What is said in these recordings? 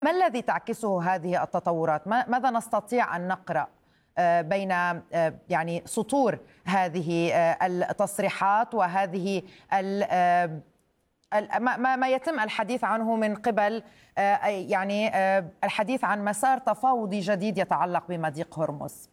ما الذي تعكسه هذه التطورات؟ ماذا نستطيع أن نقرأ بين يعني سطور هذه التصريحات وهذه ما يتم الحديث عنه من قبل يعني الحديث عن مسار تفاوضي جديد يتعلق بمضيق هرمز؟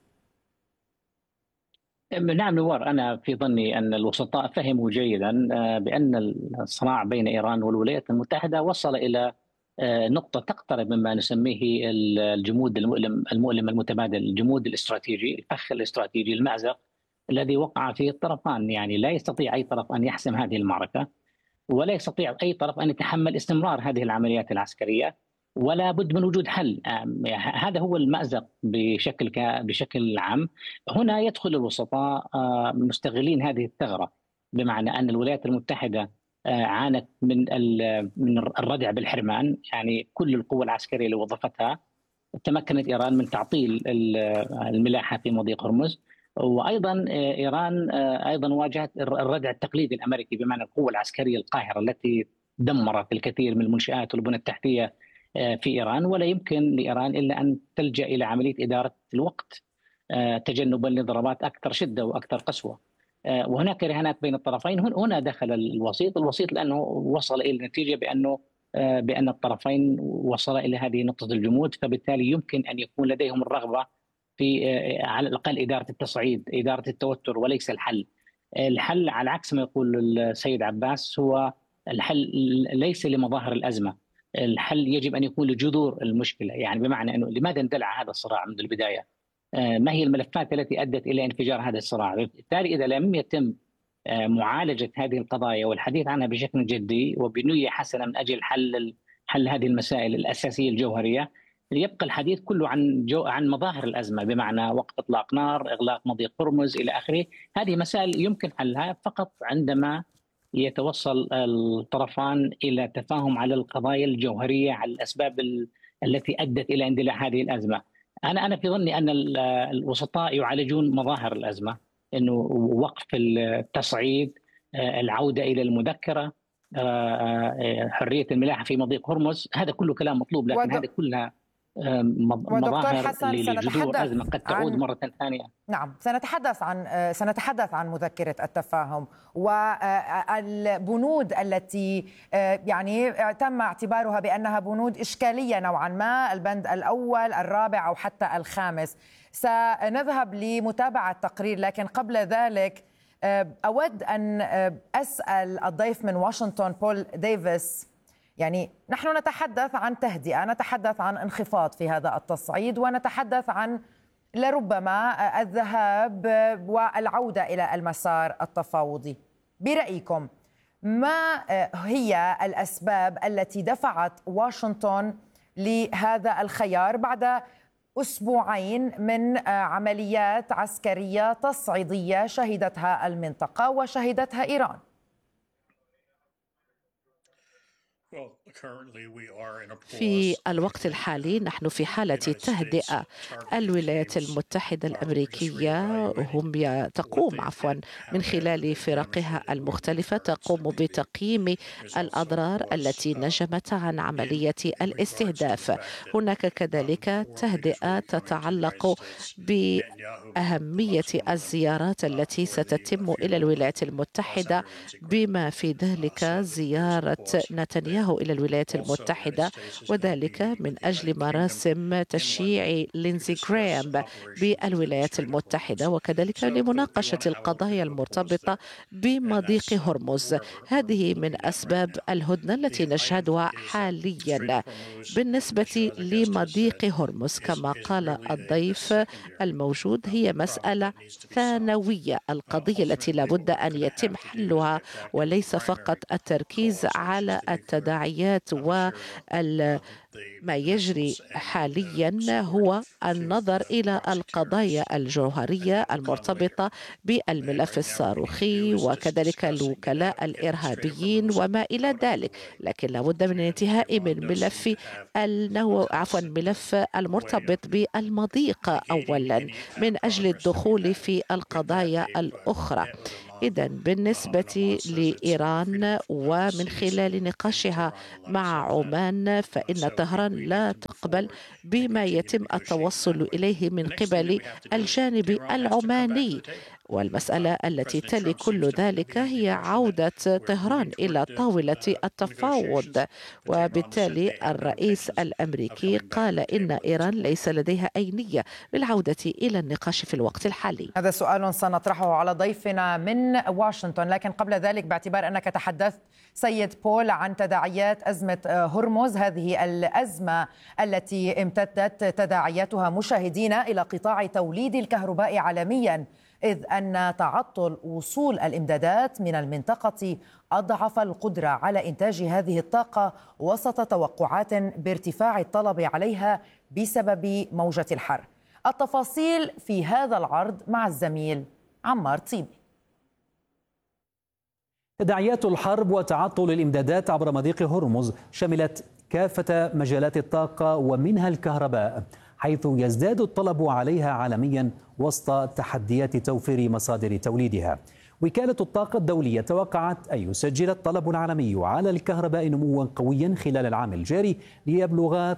نعم نوار، أنا في ظني أن الوسطاء فهموا جيدا بأن الصراع بين إيران والولايات المتحدة وصل إلى نقطة تقترب مما نسميه الجمود المؤلم المتبادل، الجمود الاستراتيجي، الفخ الاستراتيجي، المأزق الذي وقع فيه الطرفان. يعني لا يستطيع أي طرف أن يحسم هذه المعركة، ولا يستطيع أي طرف أن يتحمل استمرار هذه العمليات العسكرية، ولا بد من وجود حل. هذا هو المأزق بشكل عام. هنا يدخل الوسطاء مستغلين هذه الثغرة، بمعنى أن الولايات المتحدة عانت من الردع بالحرمان. يعني كل القوى العسكرية اللي وظفتها تمكنت إيران من تعطيل الملاحة في مضيق هرمز. وايضا ايران ايضا واجهت الردع التقليدي الامريكي، بمعنى القوه العسكريه القاهره التي دمرت الكثير من المنشآت والبنى التحتيه في ايران. ولا يمكن لايران الا ان تلجا الى عمليه اداره الوقت تجنبا لضربات اكثر شده واكثر قسوه. وهناك رهانات بين الطرفين. هنا دخل الوسيط لانه وصل الى النتيجه بان الطرفين وصلا الى هذه نقطه الجمود، فبالتالي يمكن ان يكون لديهم الرغبه في على الأقل إدارة التصعيد، إدارة التوتر، وليس الحل. الحل على عكس ما يقول السيد عباس، هو الحل ليس لمظاهر الأزمة، الحل يجب أن يكون لجذور المشكلة. يعني بمعنى أنه لماذا اندلع هذا الصراع منذ البداية؟ ما هي الملفات التي أدت إلى انفجار هذا الصراع؟ بالتالي إذا لم يتم معالجة هذه القضايا والحديث عنها بشكل جدي وبنية حسنة من أجل حل هذه المسائل الأساسية الجوهرية، يبقى الحديث كله عن مظاهر الأزمة، بمعنى وقف إطلاق نار، إغلاق مضيق هرمز إلى آخره. هذه مسائل يمكن حلها فقط عندما يتوصل الطرفان إلى تفاهم على القضايا الجوهرية، على الأسباب التي أدت إلى اندلاع هذه الأزمة. أنا في ظني أن الوسطاء يعالجون مظاهر الأزمة، إنه وقف التصعيد، العودة إلى المذكرة، حرية الملاحة في مضيق هرمز. هذا كله كلام مطلوب، لكن هذه كلها ودكتور مظاهر حسن لجذور أزمة قد تعود عن مرة ثانية. نعم، سنتحدث عن مذكرة التفاهم والبنود التي يعني تم اعتبارها بأنها بنود إشكالية نوعا ما، البند الأول، الرابع أو حتى الخامس. سنذهب لمتابعة تقرير، لكن قبل ذلك أود أن أسأل الضيف من واشنطن بول ديفيس. يعني نحن نتحدث عن تهدئة، نتحدث عن انخفاض في هذا التصعيد، ونتحدث عن لربما الذهاب والعودة إلى المسار التفاوضي. برأيكم ما هي الأسباب التي دفعت واشنطن لهذا الخيار بعد أسبوعين من عمليات عسكرية تصعيدية شهدتها المنطقة وشهدتها إيران؟ في الوقت الحالي نحن في حالة تهدئة. الولايات المتحدة الأمريكية تقوم من خلال فرقها المختلفة تقوم بتقييم الأضرار التي نجمت عن عملية الاستهداف. هناك كذلك تهدئة تتعلق بأهمية الزيارات التي ستتم إلى الولايات المتحدة، بما في ذلك زيارة نتنياهو إلى الولايات المتحدة، وذلك من أجل مراسم تشييع لينزي غراهام بالولايات المتحدة، وكذلك لمناقشة القضايا المرتبطة بمضيق هرمز. هذه من أسباب الهدنة التي نشهدها حاليا. بالنسبة لمضيق هرمز كما قال الضيف الموجود، هي مسألة ثانوية، القضية التي لابد أن يتم حلها، وليس فقط التركيز على التداعيات ما يجري حاليا هو النظر إلى القضايا الجوهرية المرتبطة بالملف الصاروخي وكذلك الوكلاء الإرهابيين وما إلى ذلك. لكن لابد من الانتهاء من ملف المرتبط بالمضيق أولا من أجل الدخول في القضايا الأخرى. إذا بالنسبة لإيران ومن خلال نقاشها مع عمان فإن طهران لا تقبل بما يتم التوصل إليه من قبل الجانب العماني، والمسألة التي تلي كل ذلك هي عودة طهران إلى طاولة التفاوض. وبالتالي الرئيس الأمريكي قال إن إيران ليس لديها أي نية بالعودة إلى النقاش في الوقت الحالي. هذا سؤال سنطرحه على ضيفنا من واشنطن، لكن قبل ذلك باعتبار أنك تحدثت سيد بول عن تداعيات أزمة هرمز، هذه الأزمة التي امتدت تداعياتها مشاهدينا إلى قطاع توليد الكهرباء عالميا، إذ أن تعطل وصول الإمدادات من المنطقة أضعف القدرة على إنتاج هذه الطاقة وسط توقعات بارتفاع الطلب عليها بسبب موجة الحر. التفاصيل في هذا العرض مع الزميل عمار طيبي. تداعيات الحرب وتعطل الإمدادات عبر مضيق هرمز شملت كافة مجالات الطاقة ومنها الكهرباء، حيث يزداد الطلب عليها عالميا وسط تحديات توفير مصادر توليدها. وكالة الطاقة الدولية توقعت أن يسجل الطلب العالمي على الكهرباء نموا قويا خلال العام الجاري ليبلغ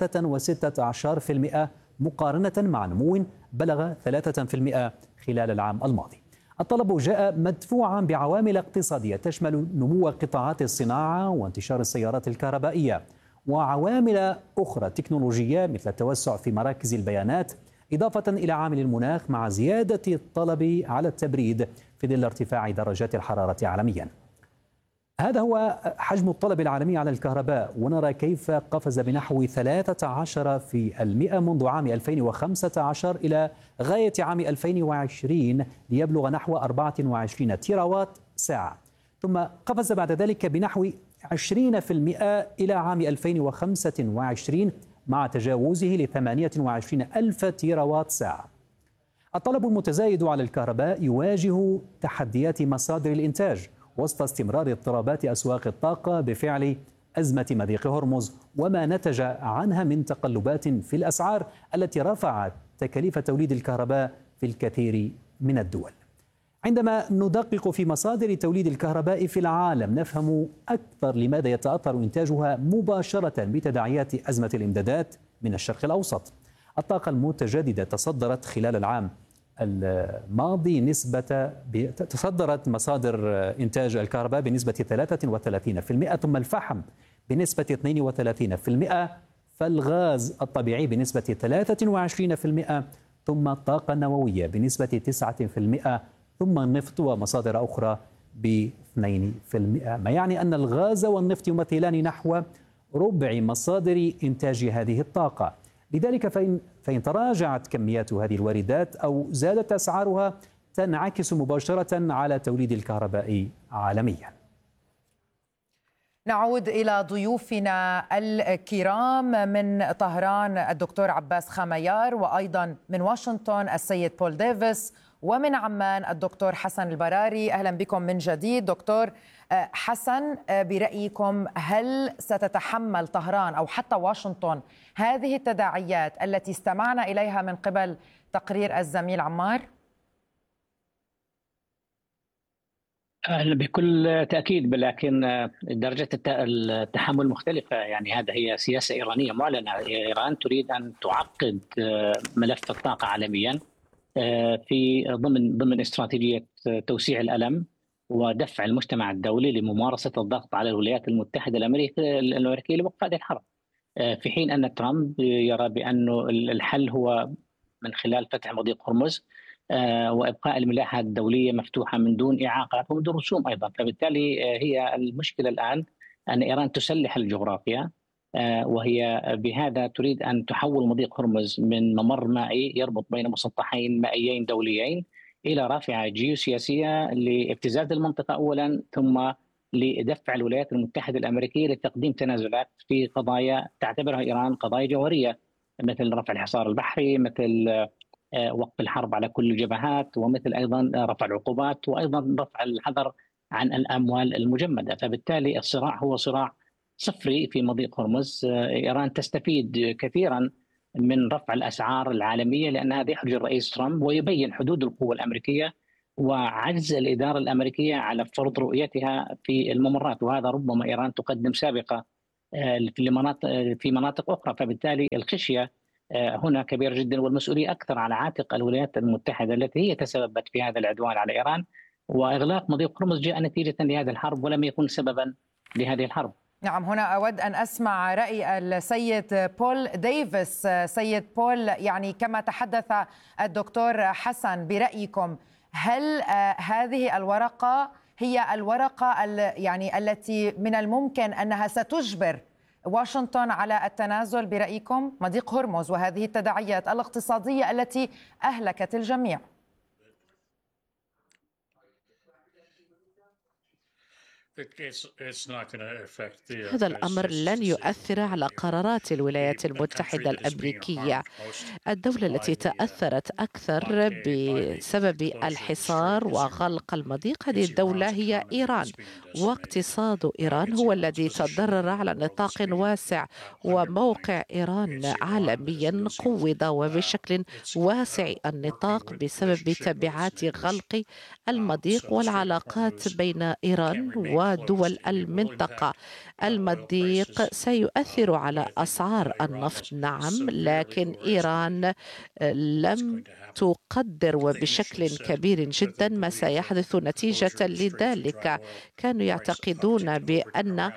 13% مقارنة مع نمو بلغ 3% خلال العام الماضي. الطلب جاء مدفوعا بعوامل اقتصادية تشمل نمو قطاعات الصناعة وانتشار السيارات الكهربائية، وعوامل أخرى تكنولوجية مثل التوسع في مراكز البيانات، إضافة إلى عامل المناخ مع زيادة الطلب على التبريد في ظل ارتفاع درجات الحرارة عالميا. هذا هو حجم الطلب العالمي على الكهرباء، ونرى كيف قفز بنحو 13% منذ عام 2015 إلى غاية عام 2020 ليبلغ نحو 24 تيراوات ساعة، ثم قفز بعد ذلك بنحو 20% إلى عام 2025 مع تجاوزه ل 28 ألف تيراوات ساعة. الطلب المتزايد على الكهرباء يواجه تحديات مصادر الإنتاج وسط استمرار اضطرابات أسواق الطاقة بفعل أزمة مضيق هرمز وما نتج عنها من تقلبات في الأسعار التي رفعت تكاليف توليد الكهرباء في الكثير من الدول. عندما ندقق في مصادر توليد الكهرباء في العالم نفهم أكثر لماذا يتأثر إنتاجها مباشرة بتداعيات أزمة الإمدادات من الشرق الأوسط. الطاقة المتجددة تصدرت خلال العام الماضي تصدرت مصادر إنتاج الكهرباء بنسبة 33%، ثم الفحم بنسبة 32%، فالغاز الطبيعي بنسبة 23%، ثم الطاقة النووية بنسبة 9%، ثم النفط ومصادر أخرى ب2%، ما يعني أن الغاز والنفط يمثلان نحو ربع مصادر إنتاج هذه الطاقة. لذلك فإن تراجعت كميات هذه الواردات أو زادت أسعارها تنعكس مباشرة على توليد الكهرباء عالميا. نعود إلى ضيوفنا الكرام من طهران الدكتور عباس خميار، وأيضا من واشنطن السيد بول ديفيس، ومن عمان الدكتور حسن البراري. أهلا بكم من جديد. دكتور حسن، برأيكم هل ستتحمل طهران أو حتى واشنطن هذه التداعيات التي استمعنا إليها من قبل تقرير الزميل عمار؟ بكل تأكيد، لكن درجة التحمل مختلفة. يعني هذا هي سياسة إيرانية معلنة. إيران تريد أن تعقد ملف الطاقة عالميا في ضمن استراتيجية توسيع الألم ودفع المجتمع الدولي لممارسة الضغط على الولايات المتحدة الأمريكية لوقف هذه الحرب، في حين أن ترامب يرى بأنه الحل هو من خلال فتح مضيق هرمز وإبقاء الملاحة الدولية مفتوحة من دون إعاقات ومن دون رسوم أيضا. فبالتالي هي المشكلة الآن أن إيران تسلح الجغرافيا، وهي بهذا تريد أن تحول مضيق هرمز من ممر مائي يربط بين مسطحين مائيين دوليين إلى رافعة جيوسياسية لابتزاز المنطقة أولا، ثم لدفع الولايات المتحدة الأمريكية لتقديم تنازلات في قضايا تعتبرها إيران قضايا جوهرية، مثل رفع الحصار البحري، مثل وقف الحرب على كل الجبهات، ومثل أيضا رفع العقوبات، وأيضا رفع الحظر عن الأموال المجمدة. فبالتالي الصراع هو صراع صفري في مضيق هرمز. إيران تستفيد كثيرا من رفع الأسعار العالمية، لأن هذا يحرج الرئيس ترامب ويبين حدود القوة الأمريكية وعجز الإدارة الأمريكية على فرض رؤيتها في الممرات، وهذا ربما إيران تقدم سابقة في مناطق أخرى، فبالتالي الخشية هنا كبيرة جدا، والمسؤولية أكثر على عاتق الولايات المتحدة التي هي تسببت في هذا العدوان على إيران. وإغلاق مضيق هرمز جاء نتيجة لهذه الحرب ولم يكن سببا لهذه الحرب. نعم، هنا أود أن أسمع رأي السيد بول ديفيس. سيد بول، يعني كما تحدث الدكتور حسن، برأيكم هل هذه الورقة هي الورقة يعني التي من الممكن أنها ستجبر واشنطن على التنازل برأيكم؟ مضيق هرمز وهذه التداعيات الاقتصادية التي أهلكت الجميع. هذا الأمر لن يؤثر على قرارات الولايات المتحدة الأمريكية. الدولة التي تأثرت أكثر بسبب الحصار وغلق المضيق هذه الدولة هي إيران، واقتصاد إيران هو الذي تضرر على نطاق واسع، وموقع إيران عالميا قوض وبشكل واسع النطاق بسبب تبعات غلق المضيق والعلاقات بين إيران ودول المنطقة. المضيق سيؤثر على أسعار النفط، نعم، لكن إيران لم تقدر وبشكل كبير جدا ما سيحدث نتيجة لذلك. كانوا يعتقدون بأن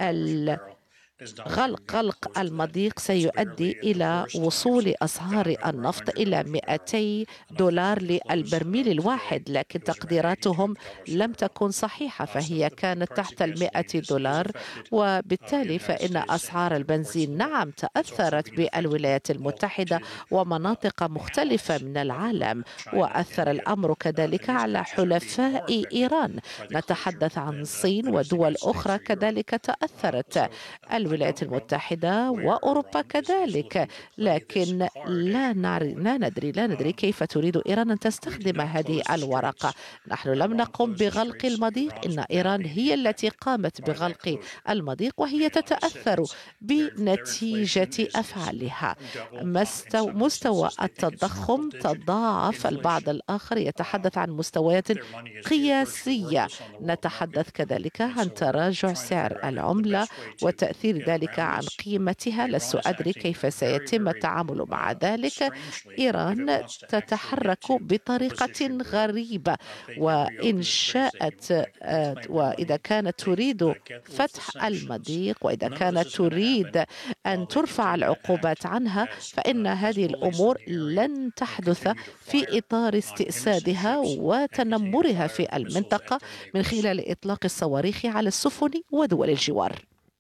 غلق المضيق سيؤدي إلى وصول أسعار النفط إلى $200 للبرميل الواحد، لكن تقديراتهم لم تكن صحيحة، فهي كانت تحت $100، وبالتالي فإن أسعار البنزين نعم تأثرت بالولايات المتحدة ومناطق مختلفة من العالم، وأثر الأمر كذلك على حلفاء إيران. نتحدث عن الصين ودول أخرى كذلك تأثرت، الولايات المتحدة وأوروبا كذلك، لكن لا ندري كيف تريد إيران أن تستخدم هذه الورقة. نحن لم نقم بغلق المضيق، إن إيران هي التي قامت بغلق المضيق، وهي تتأثر بنتيجة أفعالها. مستوى التضخم تضاعف، البعض الآخر يتحدث عن مستويات قياسية. نتحدث كذلك عن تراجع سعر العملة وتأثير ذلك عن قيمتها. لست أدري كيف سيتم التعامل مع ذلك. إيران تتحرك بطريقة غريبة، وإن شاءت وإذا كانت تريد فتح المضيق وإذا كانت تريد أن ترفع العقوبات عنها، فإن هذه الأمور لن تحدث في إطار استئسادها وتنمرها في المنطقة من خلال إطلاق الصواريخ على السفن ودول الجوار.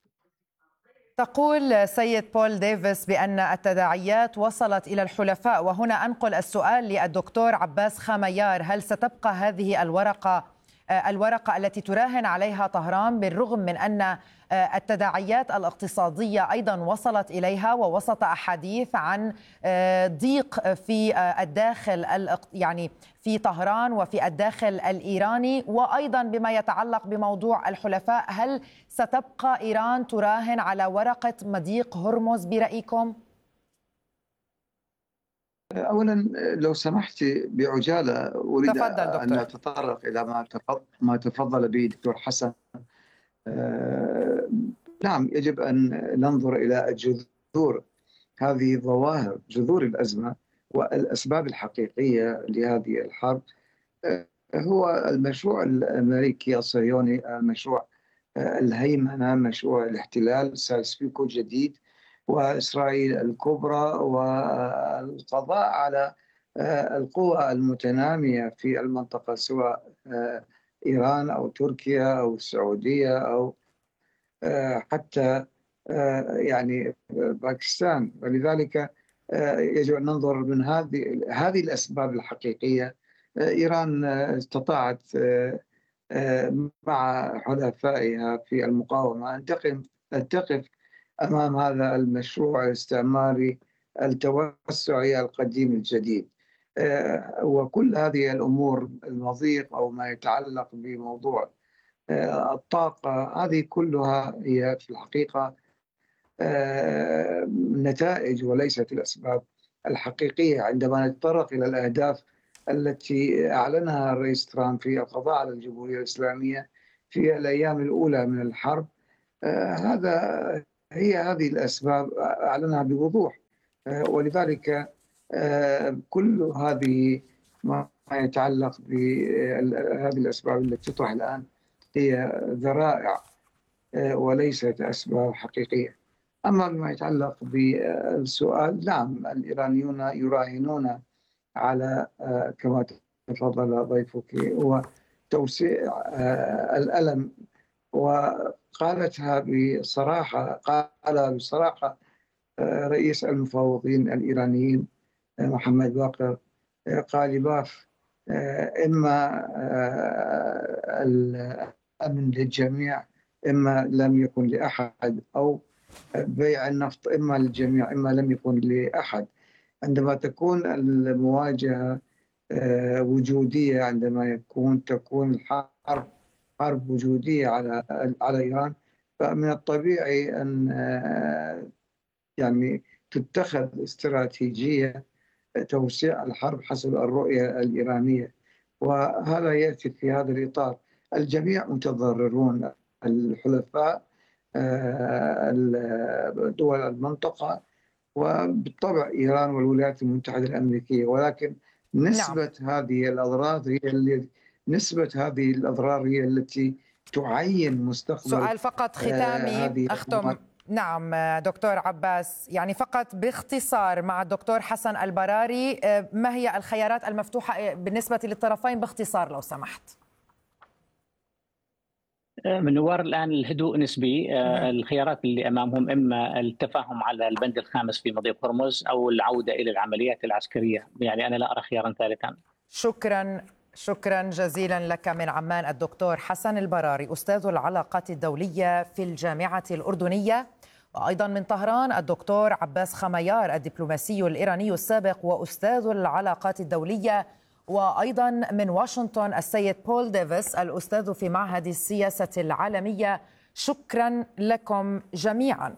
تقول سيد بول ديفيس بأن التداعيات وصلت إلى الحلفاء، وهنا أنقل السؤال للدكتور عباس خميار: هل ستبقى هذه الورقة التي تراهن عليها طهران بالرغم من أن التداعيات الاقتصادية أيضا وصلت إليها، ووسط أحاديث عن ضيق في الداخل يعني في طهران وفي الداخل الإيراني، وأيضا بما يتعلق بموضوع الحلفاء؟ هل ستبقى إيران تراهن على ورقة مضيق هرمز برأيكم؟ أولا لو سمحت بعجالة أريد أن أتطرق إلى ما تفضل به دكتور حسن. نعم، يجب أن ننظر إلى جذور هذه الظواهر، جذور الأزمة والأسباب الحقيقية لهذه الحرب. هو المشروع الأمريكي الصهيوني، مشروع الهيمنة، مشروع الاحتلال، سايس-بيكو جديد، وإسرائيل الكبرى، والقضاء على القوى المتنامية في المنطقة، سواء إيران أو تركيا أو السعودية أو حتى يعني باكستان. ولذلك يجب أن ننظر من هذه الأسباب الحقيقية. إيران استطاعت مع حلفائها في المقاومة أن تقف أمام هذا المشروع الاستعماري التوسعي القديم الجديد. وكل هذه الأمور، المضيق أو ما يتعلق بموضوع الطاقة، هذه كلها هي في الحقيقة نتائج وليست الأسباب الحقيقية. عندما نتطرق إلى الأهداف التي أعلنها الرئيس ترامب في القضاء على الجمهورية الإسلامية في الأيام الأولى من الحرب. هذه الأسباب أعلنها بوضوح، ولذلك كل هذه ما يتعلق بهذه الأسباب التي تطرح الآن هي ذرائع وليست أسباب حقيقية. أما ما يتعلق بالسؤال، نعم الإيرانيون يراهنون على كما تفضل ضيفك هو توسيع الألم، وقالتها بصراحة، قال بصراحة رئيس المفوضين الإيرانيين محمد باقر قالباف: إما الأمن للجميع إما لم يكن لأحد، أو بيع النفط إما للجميع إما لم يكن لأحد. عندما تكون المواجهة وجودية، عندما تكون الحرب حرب وجودية على إيران، فمن الطبيعي أن يعني تتخذ استراتيجية توسيع الحرب حسب الرؤية الإيرانية، وهذا يأتي في هذا الإطار. الجميع متضررون، الحلفاء، دول المنطقة، وبالطبع إيران والولايات المتحدة الأمريكية، ولكن نسبة هذه الأضرار هي التي تعين مستقبل. سؤال فقط ختامي أختم. نعم دكتور عباس، يعني فقط باختصار مع الدكتور حسن البراري، ما هي الخيارات المفتوحة بالنسبة للطرفين باختصار لو سمحت؟ من نوار الآن الهدوء نسبي. الخيارات اللي أمامهم إما التفاهم على البند الخامس في مضيق هرمز أو العودة إلى العمليات العسكرية. يعني أنا لا أرى خيارا ثالثا. شكرا جزيلا لك من عمان الدكتور حسن البراري، أستاذ العلاقات الدولية في الجامعة الأردنية، وأيضا من طهران الدكتور عباس خميار الدبلوماسي الإيراني السابق وأستاذ العلاقات الدولية، وأيضا من واشنطن السيد بول ديفيس الأستاذ في معهد السياسة العالمية. شكرا لكم جميعا.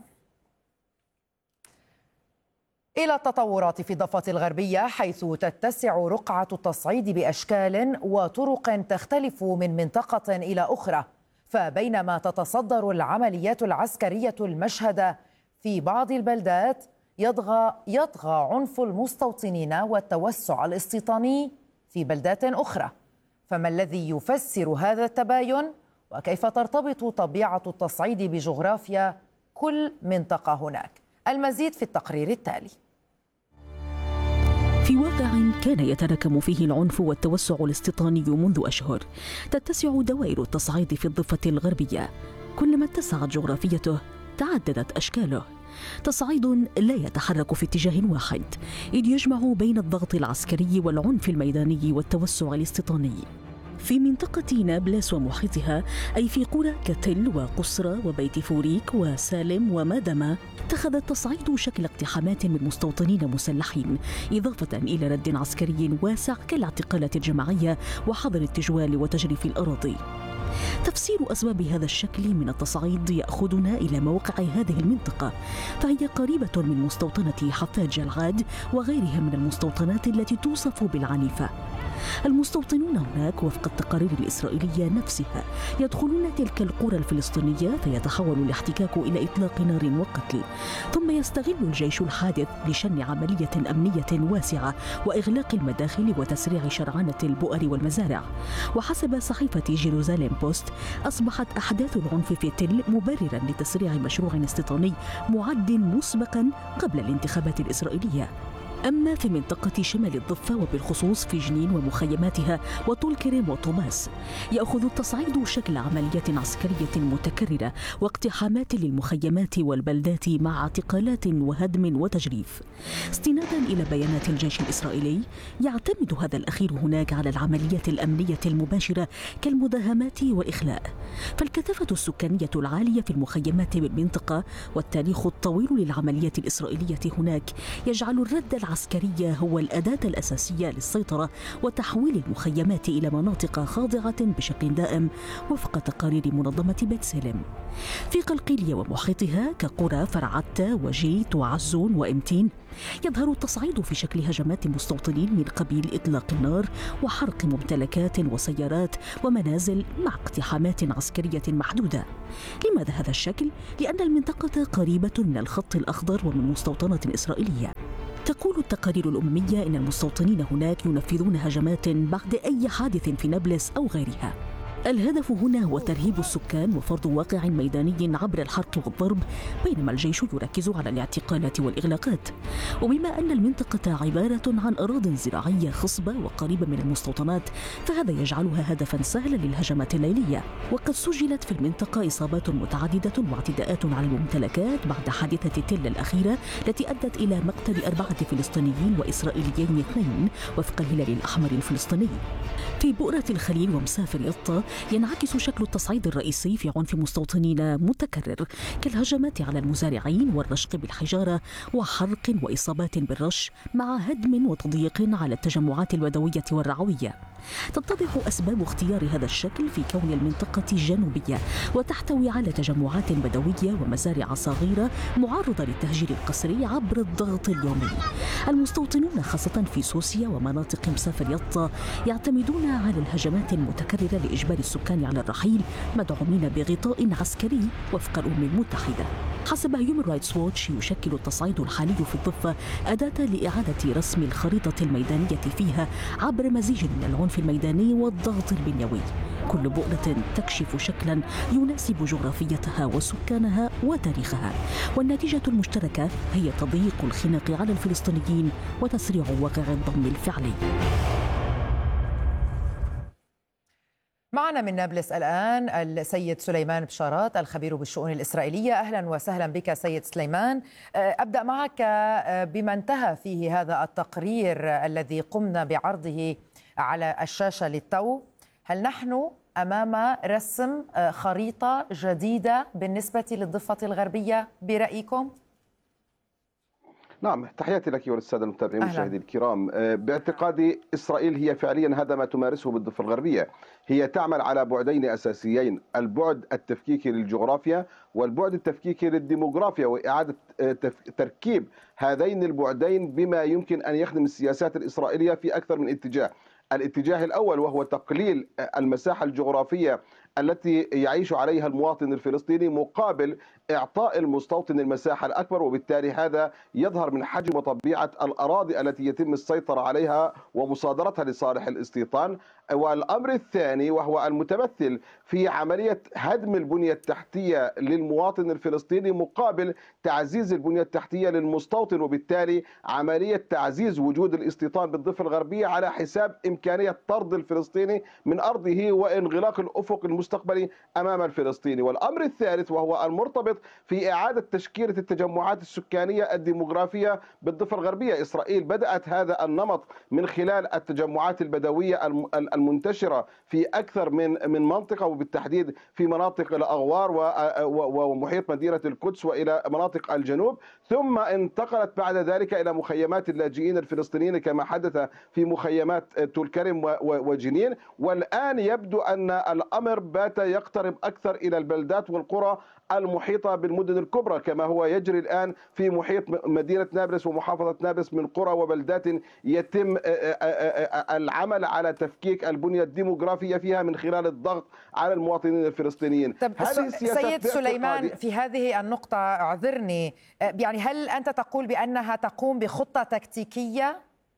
إلى التطورات في الضفة الغربية، حيث تتسع رقعة التصعيد بأشكال وطرق تختلف من منطقة إلى أخرى. فبينما تتصدر العمليات العسكرية المشهد في بعض البلدات، يطغى عنف المستوطنين والتوسع الاستيطاني في بلدات أخرى. فما الذي يفسر هذا التباين؟ وكيف ترتبط طبيعة التصعيد بجغرافيا كل منطقة هناك؟ المزيد في التقرير التالي. في واقع كان يتراكم فيه العنف والتوسع الاستيطاني منذ أشهر، تتسع دوائر التصعيد في الضفة الغربية. كلما اتسعت جغرافيته تعددت أشكاله. تصعيد لا يتحرك في اتجاه واحد، إذ يجمع بين الضغط العسكري والعنف الميداني والتوسع الاستيطاني. في منطقة نابلس ومحيطها، أي في قرى كتل وقصرى وبيت فوريك وسالم ومادما، اتخذ التصعيد شكل اقتحامات من مستوطنين مسلحين، إضافة إلى رد عسكري واسع كالاعتقالات الجماعية وحظر التجوال وتجريف الأراضي. تفسير أسباب هذا الشكل من التصعيد يأخذنا إلى موقع هذه المنطقة، فهي قريبة من مستوطنة حفاج العاد وغيرها من المستوطنات التي توصف بالعنيفة. المستوطنون هناك وفق التقارير الإسرائيلية نفسها يدخلون تلك القرى الفلسطينية، فيتحول الاحتكاك إلى إطلاق نار وقتل، ثم يستغل الجيش الحادث لشن عملية أمنية واسعة وإغلاق المداخل وتسريع شرعنة البؤر والمزارع. وحسب صحيفة جيروزاليم بوست، أصبحت أحداث العنف في تل مبررا لتسريع مشروع استيطاني معد مسبقا قبل الانتخابات الإسرائيلية. أما في منطقة شمال الضفة وبالخصوص في جنين ومخيماتها وطول كريم وطوماس، يأخذ التصعيد شكل عمليات عسكرية متكررة واقتحامات للمخيمات والبلدات مع اعتقالات وهدم وتجريف. استنادا إلى بيانات الجيش الإسرائيلي، يعتمد هذا الأخير هناك على العمليات الأمنية المباشرة كالمداهمات والإخلاء. فالكثافة السكانية العالية في المخيمات بالمنطقة والتاريخ الطويل للعمليات الإسرائيلية هناك يجعل الرد العسكري العسكرية هو الأداة الأساسية للسيطرة وتحويل المخيمات إلى مناطق خاضعة بشكل دائم وفق تقارير منظمة بيت سلم. في قلقيلية ومحيطها كقرى فرعتة وجيت وعزون وإمتين يظهر التصعيد في شكل هجمات مستوطنين من قبيل إطلاق النار وحرق ممتلكات وسيارات ومنازل مع اقتحامات عسكرية محدودة. لماذا هذا الشكل؟ لأن المنطقة قريبة من الخط الأخضر ومن مستوطنات إسرائيلية. تقول التقارير الأممية إن المستوطنين هناك ينفذون هجمات بعد أي حادث في نابلس أو غيرها. الهدف هنا هو ترهيب السكان وفرض واقع ميداني عبر الحرق والضرب، بينما الجيش يركز على الاعتقالات والإغلاقات. وبما أن المنطقة عبارة عن أراضٍ زراعية خصبة وقريبة من المستوطنات، فهذا يجعلها هدفاً سهلاً للهجمات الليلية. وقد سجلت في المنطقة إصابات متعددة واعتداءات على الممتلكات بعد حادثة تل الأخيرة التي أدت إلى مقتل 4 فلسطينيين وإسرائيليين 2 وفق الهلال الأحمر الفلسطيني. في بؤرة الخليل ومسافر يطا ينعكس شكل التصعيد الرئيسي في عنف مستوطنين متكرر كالهجمات على المزارعين والرشق بالحجارة وحرق وإصابات بالرش مع هدم وتضييق على التجمعات البدوية والرعوية. تتضح أسباب اختيار هذا الشكل في كون المنطقة جنوبية وتحتوي على تجمعات بدوية ومزارع صغيرة معرضة للتهجير القسري عبر الضغط اليومي. المستوطنون خاصة في سوسيا ومناطق مسافر يطا يعتمدون على الهجمات المتكررة لإجبار السكان على الرحيل مدعومين بغطاء عسكري وفق الأمم المتحدة. حسب هيومن رايتس ووتش يشكل التصعيد الحالي في الضفة أداة لإعادة رسم الخريطة الميدانية فيها عبر مزيج من العنف الميداني والضغط البنيوي، كل بؤرة تكشف شكلا يناسب جغرافيتها وسكانها وتاريخها، والنتيجة المشتركة هي تضييق الخناق على الفلسطينيين وتسريع واقع الضم الفعلي. معنا من نابلس الآن السيد سليمان بشارات الخبير بالشؤون الإسرائيلية. أهلا وسهلا بك سيد سليمان. أبدأ معك بما انتهى فيه هذا التقرير الذي قمنا بعرضه على الشاشة للتو. هل نحن أمام رسم خريطة جديدة بالنسبة للضفة الغربية برأيكم؟ نعم، تحياتي لك وللسادة المتابعين والمشاهدين الكرام. باعتقادي إسرائيل هي فعليا هذا ما تمارسه بالضفة الغربية. هي تعمل على بعدين أساسيين: البعد التفكيكي للجغرافيا والبعد التفكيكي للديموغرافيا، وإعادة تركيب هذين البعدين بما يمكن أن يخدم السياسات الإسرائيلية في أكثر من اتجاه. الاتجاه الأول وهو تقليل المساحة الجغرافية التي يعيش عليها المواطن الفلسطيني مقابل إعطاء المستوطن المساحة الأكبر، وبالتالي هذا يظهر من حجم وطبيعة الأراضي التي يتم السيطرة عليها ومصادرتها لصالح الاستيطان. والأمر الثاني وهو المتمثل في عملية هدم البنية التحتية للمواطن الفلسطيني مقابل تعزيز البنية التحتية للمستوطن، وبالتالي عملية تعزيز وجود الاستيطان بالضفة الغربية على حساب إمكانية طرد الفلسطيني من أرضه وانغلاق الأفق المستقبلي أمام الفلسطيني. والأمر الثالث وهو المرتبط في إعادة تشكيلة التجمعات السكانية الديموغرافية بالضفة الغربية. إسرائيل بدأت هذا النمط من خلال التجمعات البدوية المنتشرة في أكثر من منطقة، وبالتحديد في مناطق الأغوار ومحيط مدينة القدس وإلى مناطق الجنوب، ثم انتقلت بعد ذلك إلى مخيمات اللاجئين الفلسطينيين كما حدث في مخيمات طول كرم وجنين. والآن يبدو أن الأمر بات يقترب أكثر إلى البلدات والقرى المحيطة بالمدن الكبرى كما هو يجري الآن في محيط مدينة نابلس ومحافظة نابلس من قرى وبلدات يتم العمل على تفكيك البنية الديموغرافية فيها من خلال الضغط على المواطنين الفلسطينيين. سيد سليمان، في هذه النقطة اعذرني، يعني هل أنت تقول بأنها تقوم بخطة تكتيكية؟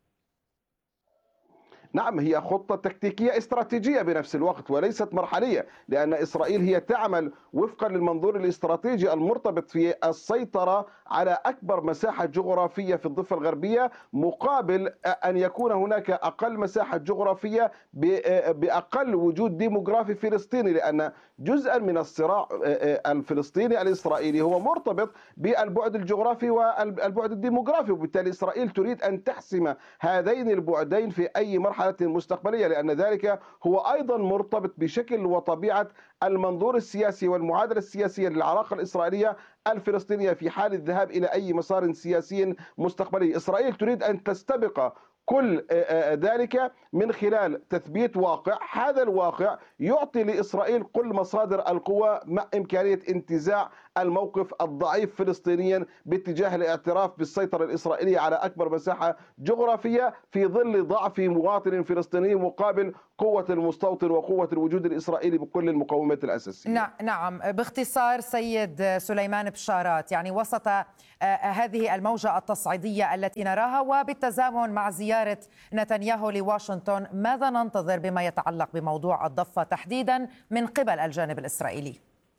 نعم، هي خطة تكتيكية استراتيجية بنفس الوقت وليست مرحلية، لأن إسرائيل هي تعمل وفقا للمنظور الاستراتيجي المرتبط في السيطرة على أكبر مساحة جغرافية في الضفة الغربية مقابل أن يكون هناك أقل مساحة جغرافية بأقل وجود ديموغرافي فلسطيني، لأن جزءا من الصراع الفلسطيني الإسرائيلي هو مرتبط بالبعد الجغرافي والبعد الديموغرافي، وبالتالي إسرائيل تريد أن تحسم هذين البعدين في أي مرحلة مرحلة مستقبلية، لأن ذلك هو أيضا مرتبط بشكل وطبيعة المنظور السياسي والمعادلة السياسية للعلاقة الإسرائيلية الفلسطينية في حال الذهاب إلى أي مسار سياسي مستقبلي. إسرائيل تريد أن تستبق كل ذلك من خلال تثبيت واقع، هذا الواقع يعطي لإسرائيل كل مصادر القوة مع إمكانية انتزاع الموقف الضعيف فلسطينيا باتجاه الاعتراف بالسيطرة الإسرائيلية على أكبر مساحة جغرافية في ظل ضعف مواطن فلسطيني مقابل قوة المستوطن وقوة الوجود الإسرائيلي بكل المقومات الأساسية. نعم، باختصار سيد سليمان بشارات، يعني وسط هذه الموجة التصعيدية التي نراها وبالتزامن مع زيارة نتنياهو لواشنطن، ماذا ننتظر بما يتعلق بموضوع الضفة تحديدا من قبل الجانب الإسرائيلي؟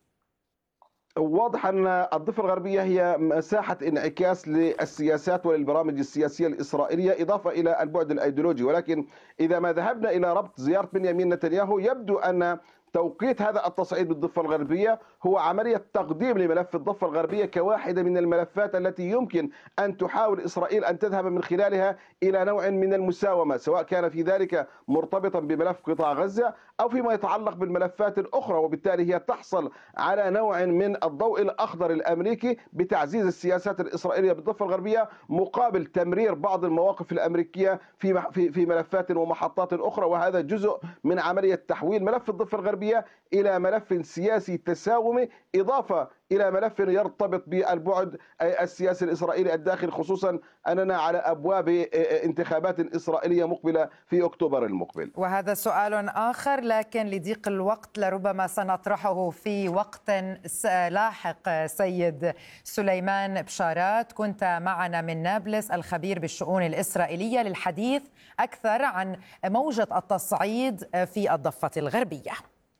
واضح أن الضفة الغربية هي مساحة انعكاس للسياسات وللبرامج السياسية الإسرائيلية إضافة إلى البعد الأيديولوجي، ولكن إذا ما ذهبنا إلى ربط زيارة بنيامين نتنياهو يبدو أن توقيت هذا التصعيد بالضفة الغربية هو عملية تقديم لملف الضفة الغربية كواحدة من الملفات التي يمكن أن تحاول إسرائيل أن تذهب من خلالها إلى نوع من المساومة، سواء كان في ذلك مرتبطا بملف قطاع غزة أو فيما يتعلق بالملفات الأخرى، وبالتالي هي تحصل على نوع من الضوء الأخضر الأمريكي بتعزيز السياسات الإسرائيلية بالضفة الغربية مقابل تمرير بعض المواقف الأمريكية في ملفات ومحطات أخرى، وهذا جزء من عملية تحويل ملف الضفة الغربية إلى ملف سياسي تساومي إضافة إلى ملف يرتبط بالبعد السياسي الإسرائيلي الداخلي، خصوصا أننا على أبواب انتخابات إسرائيلية مقبلة في أكتوبر المقبل. وهذا سؤال آخر لكن لضيق الوقت لربما سنطرحه في وقت لاحق. سيد سليمان بشارات، كنت معنا من نابلس الخبير بالشؤون الإسرائيلية للحديث أكثر عن موجة التصعيد في الضفة الغربية.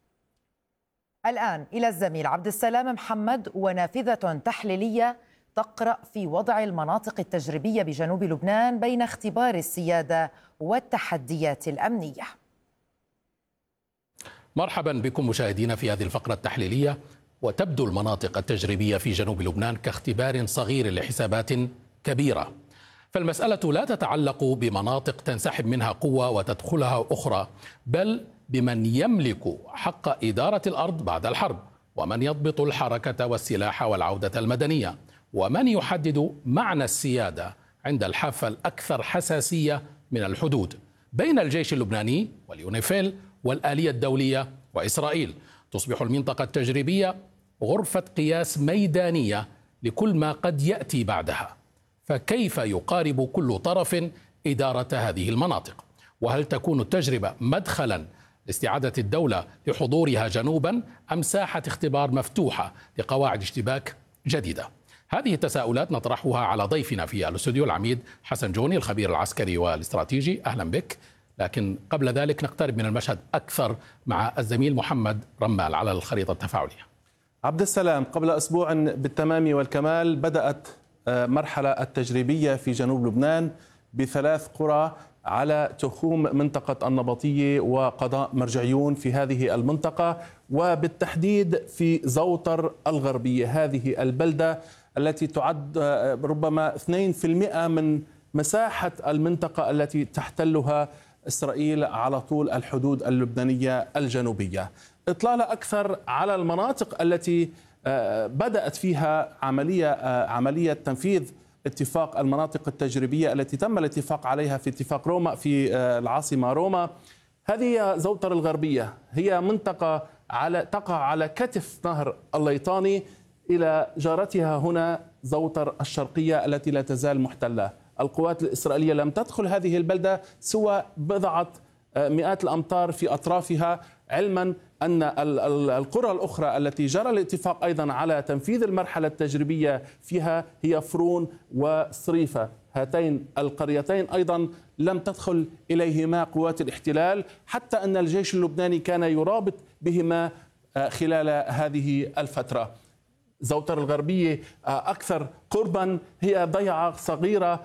الآن إلى الزميل عبد السلام محمد ونافذة تحليلية تقرأ في وضع المناطق التجريبية بجنوب لبنان بين اختبار السيادة والتحديات الأمنية. مرحبا بكم مشاهدينا في هذه الفقرة التحليلية. وتبدو المناطق التجريبية في جنوب لبنان كاختبار صغير لحسابات كبيرة، فالمسألة لا تتعلق بمناطق تنسحب منها قوة وتدخلها أخرى، بل بمن يملك حق إدارة الأرض بعد الحرب، ومن يضبط الحركة والسلاح والعودة المدنية، ومن يحدد معنى السيادة عند الحافة الأكثر حساسية من الحدود بين الجيش اللبناني واليونيفيل والآلية الدولية وإسرائيل. تصبح المنطقة التجريبية غرفة قياس ميدانية لكل ما قد يأتي بعدها، فكيف يقارب كل طرف إدارة هذه المناطق؟ وهل تكون التجربة مدخلا لاستعادة الدولة لحضورها جنوبا أم ساحة اختبار مفتوحة لقواعد اشتباك جديدة؟ هذه التساؤلات نطرحها على ضيفنا في الاستوديو العميد حسن جوني الخبير العسكري والاستراتيجي. أهلا بك. لكن قبل ذلك نقترب من المشهد أكثر مع الزميل محمد رمال على الخريطة التفاعلية. عبد السلام، قبل أسبوع بالتمام والكمال بدأت مرحلة التجريبية في جنوب لبنان ب3 قرى على تخوم منطقة النبطية وقضاء مرجعيون في هذه المنطقة، وبالتحديد في زوطر الغربية، هذه البلدة التي تعد ربما 2% من مساحة المنطقة التي تحتلها إسرائيل على طول الحدود اللبنانية الجنوبية. إطلالة أكثر على المناطق التي بدأت فيها عملية تنفيذ اتفاق المناطق التجريبية التي تم الاتفاق عليها في اتفاق روما في العاصمة روما. هذه زوطر الغربية، هي منطقة تقع على كتف نهر الليطاني إلى جارتها هنا زوطر الشرقية التي لا تزال محتلة. القوات الإسرائيلية لم تدخل هذه البلدة سوى بضعة مئات الأمتار في أطرافها، علما أن القرى الأخرى التي جرى الاتفاق أيضا على تنفيذ المرحلة التجريبية فيها هي فرون وصريفة. هاتين القريتين أيضا لم تدخل إليهما قوات الاحتلال، حتى أن الجيش اللبناني كان يرابط بهما خلال هذه الفترة. زوطر الغربية أكثر قربا، هي ضيعة صغيرة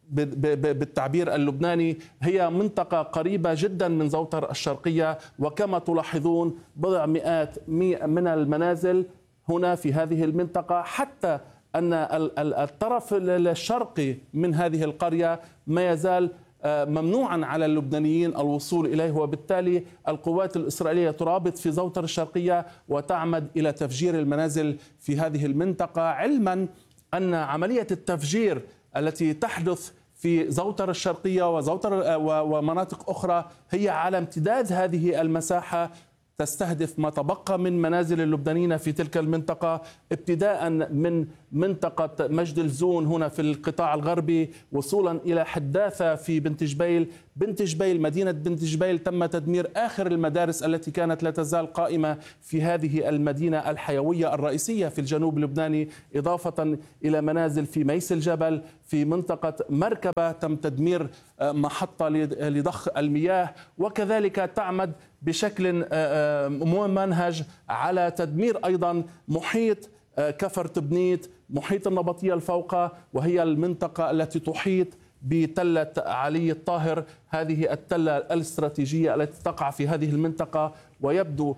بالتعبير اللبناني، هي منطقة قريبة جدا من زوطر الشرقية، وكما تلاحظون بضع مئات من المنازل هنا في هذه المنطقة، حتى أن الطرف الشرقي من هذه القرية ما يزال ممنوعا على اللبنانيين الوصول إليه، وبالتالي القوات الإسرائيلية ترابط في زوطر الشرقية وتعمد إلى تفجير المنازل في هذه المنطقة، علما أن عملية التفجير التي تحدث في زوطر الشرقية ومناطق أخرى هي على امتداد هذه المساحة، تستهدف ما تبقى من منازل اللبنانيين في تلك المنطقة، ابتداء من منطقة مجد الزون هنا في القطاع الغربي وصولا إلى حداثة في بنت جبيل. مدينة بنت جبيل تم تدمير آخر المدارس التي كانت لا تزال قائمة في هذه المدينة الحيوية الرئيسية في الجنوب اللبناني، إضافة إلى منازل في ميس الجبل، في منطقة مركبة تم تدمير محطة لضخ المياه، وكذلك تعمد بشكل ممنهج على تدمير أيضا محيط كفر تبنيت، محيط النبطية الفوقة، وهي المنطقة التي تحيط بتلة علي الطاهر، هذه التلة الاستراتيجية التي تقع في هذه المنطقة. ويبدو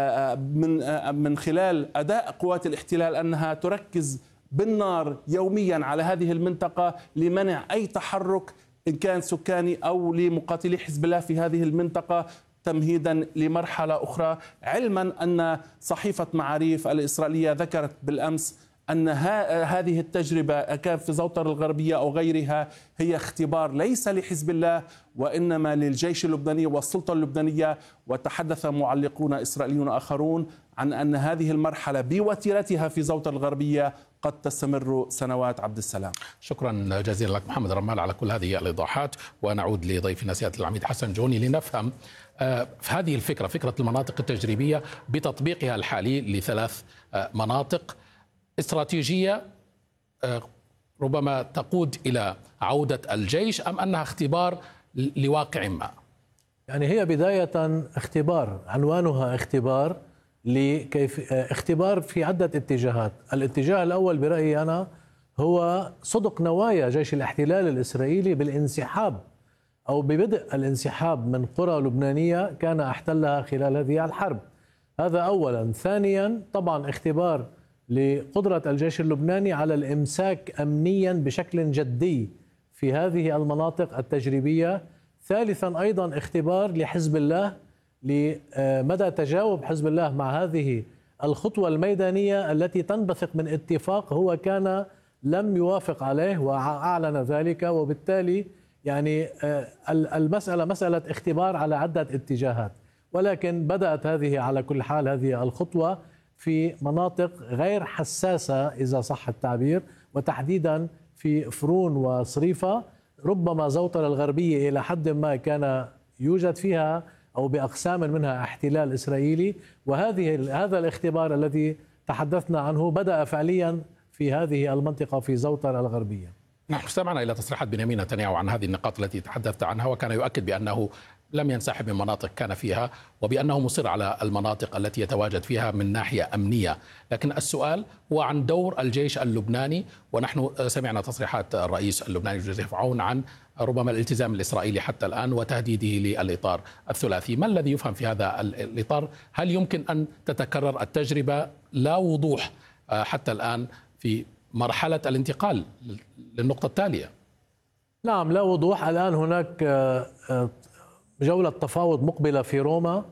من خلال أداء قوات الاحتلال أنها تركز بالنار يوميا على هذه المنطقة لمنع أي تحرك إن كان سكاني أو لمقاتلي حزب الله في هذه المنطقة، تمهيدا لمرحلة أخرى، علما أن صحيفة معاريف الإسرائيلية ذكرت بالأمس أن هذه التجربة كان في زوطر الغربية أو غيرها هي اختبار ليس لحزب الله وإنما للجيش اللبناني والسلطة اللبنانية. وتحدث معلقون إسرائيليون آخرون عن أن هذه المرحلة بوتيرتها في زوطر الغربية قد تستمر سنوات. عبد السلام، شكرا جزيلا لك محمد رمال على كل هذه الإيضاحات. ونعود لضيفنا سيادة العميد حسن جوني لنفهم في هذه الفكرة، فكرة المناطق التجريبية بتطبيقها الحالي ل3 مناطق استراتيجية ربما تقود إلى عودة الجيش، أم أنها اختبار لواقع ما؟ يعني هي بداية اختبار، عنوانها اختبار اختبار في عدة اتجاهات. الاتجاه الأول برأيي أنا هو صدق نوايا جيش الاحتلال الإسرائيلي بالانسحاب أو ببدء الانسحاب من قرى لبنانية كان احتلها خلال هذه الحرب. هذا أولا. ثانيا طبعا اختبار لقدرة الجيش اللبناني على الإمساك أمنيا بشكل جدي في هذه المناطق التجريبية. ثالثا أيضا اختبار لحزب الله لمدى تجاوب حزب الله مع هذه الخطوة الميدانية التي تنبثق من اتفاق هو كان لم يوافق عليه وأعلن ذلك. وبالتالي يعني المسألة مسألة اختبار على عدة اتجاهات، ولكن بدأت هذه على كل حال هذه الخطوة في مناطق غير حساسة إذا صح التعبير، وتحديدا في فرون وصريفة. ربما زوطر الغربية إلى حد ما كان يوجد فيها أو بأقسام منها احتلال إسرائيلي، هذا الاختبار الذي تحدثنا عنه بدأ فعليا في هذه المنطقة في زوطر الغربية. نحن استمعنا إلى تصريحات بنيامين نتنياهو عن هذه النقاط التي تحدثت عنها، وكان يؤكد بأنه لم ينسحب من مناطق كان فيها، وبأنه مصر على المناطق التي يتواجد فيها من ناحية أمنية. لكن السؤال هو عن دور الجيش اللبناني، ونحن سمعنا تصريحات الرئيس اللبناني جوزيف عون عن ربما الالتزام الإسرائيلي حتى الآن وتهديده للإطار الثلاثي. ما الذي يفهم في هذا الإطار؟ هل يمكن أن تتكرر التجربة؟ لا وضوح حتى الآن في مرحلة الانتقال للنقطة التالية. نعم، لا وضوح. الآن هناك جولة تفاوض مقبلة في روما،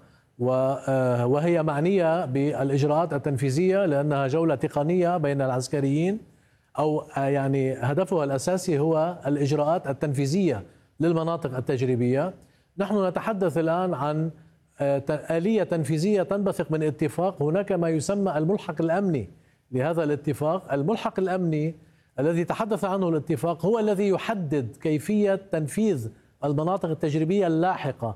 وهي معنية بالإجراءات التنفيذية لأنها جولة تقنية بين العسكريين، أو يعني هدفها الأساسي هو الإجراءات التنفيذية للمناطق التجريبية. نحن نتحدث الآن عن آلية تنفيذية تنبثق من اتفاق. هناك ما يسمى الملحق الأمني لهذا الاتفاق. الملحق الأمني الذي تحدث عنه الاتفاق هو الذي يحدد كيفية تنفيذ المناطق التجريبية اللاحقة،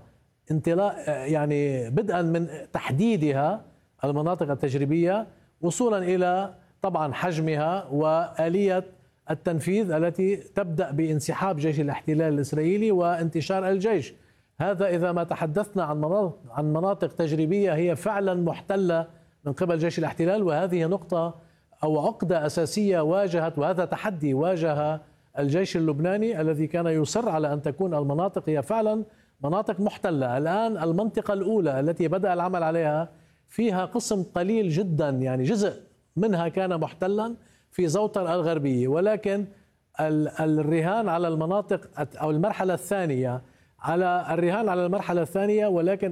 يعني بدءا من تحديدها المناطق التجريبية وصولا إلى طبعا حجمها وآلية التنفيذ التي تبدأ بانسحاب جيش الاحتلال الإسرائيلي وانتشار الجيش. هذا إذا ما تحدثنا عن مناطق تجريبية هي فعلا محتلة من قبل جيش الاحتلال، وهذه نقطة أو عقدة أساسية واجهت، وهذا تحدي واجه الجيش اللبناني الذي كان يصر على أن تكون المناطق هي فعلا مناطق محتلة. الآن المنطقة الأولى التي بدأ العمل عليها فيها قسم قليل جدا، يعني جزء منها كان محتلا في زوطر الغربية، ولكن الرهان على المناطق أو المرحلة الثانية، على الرهان على المرحلة الثانية، ولكن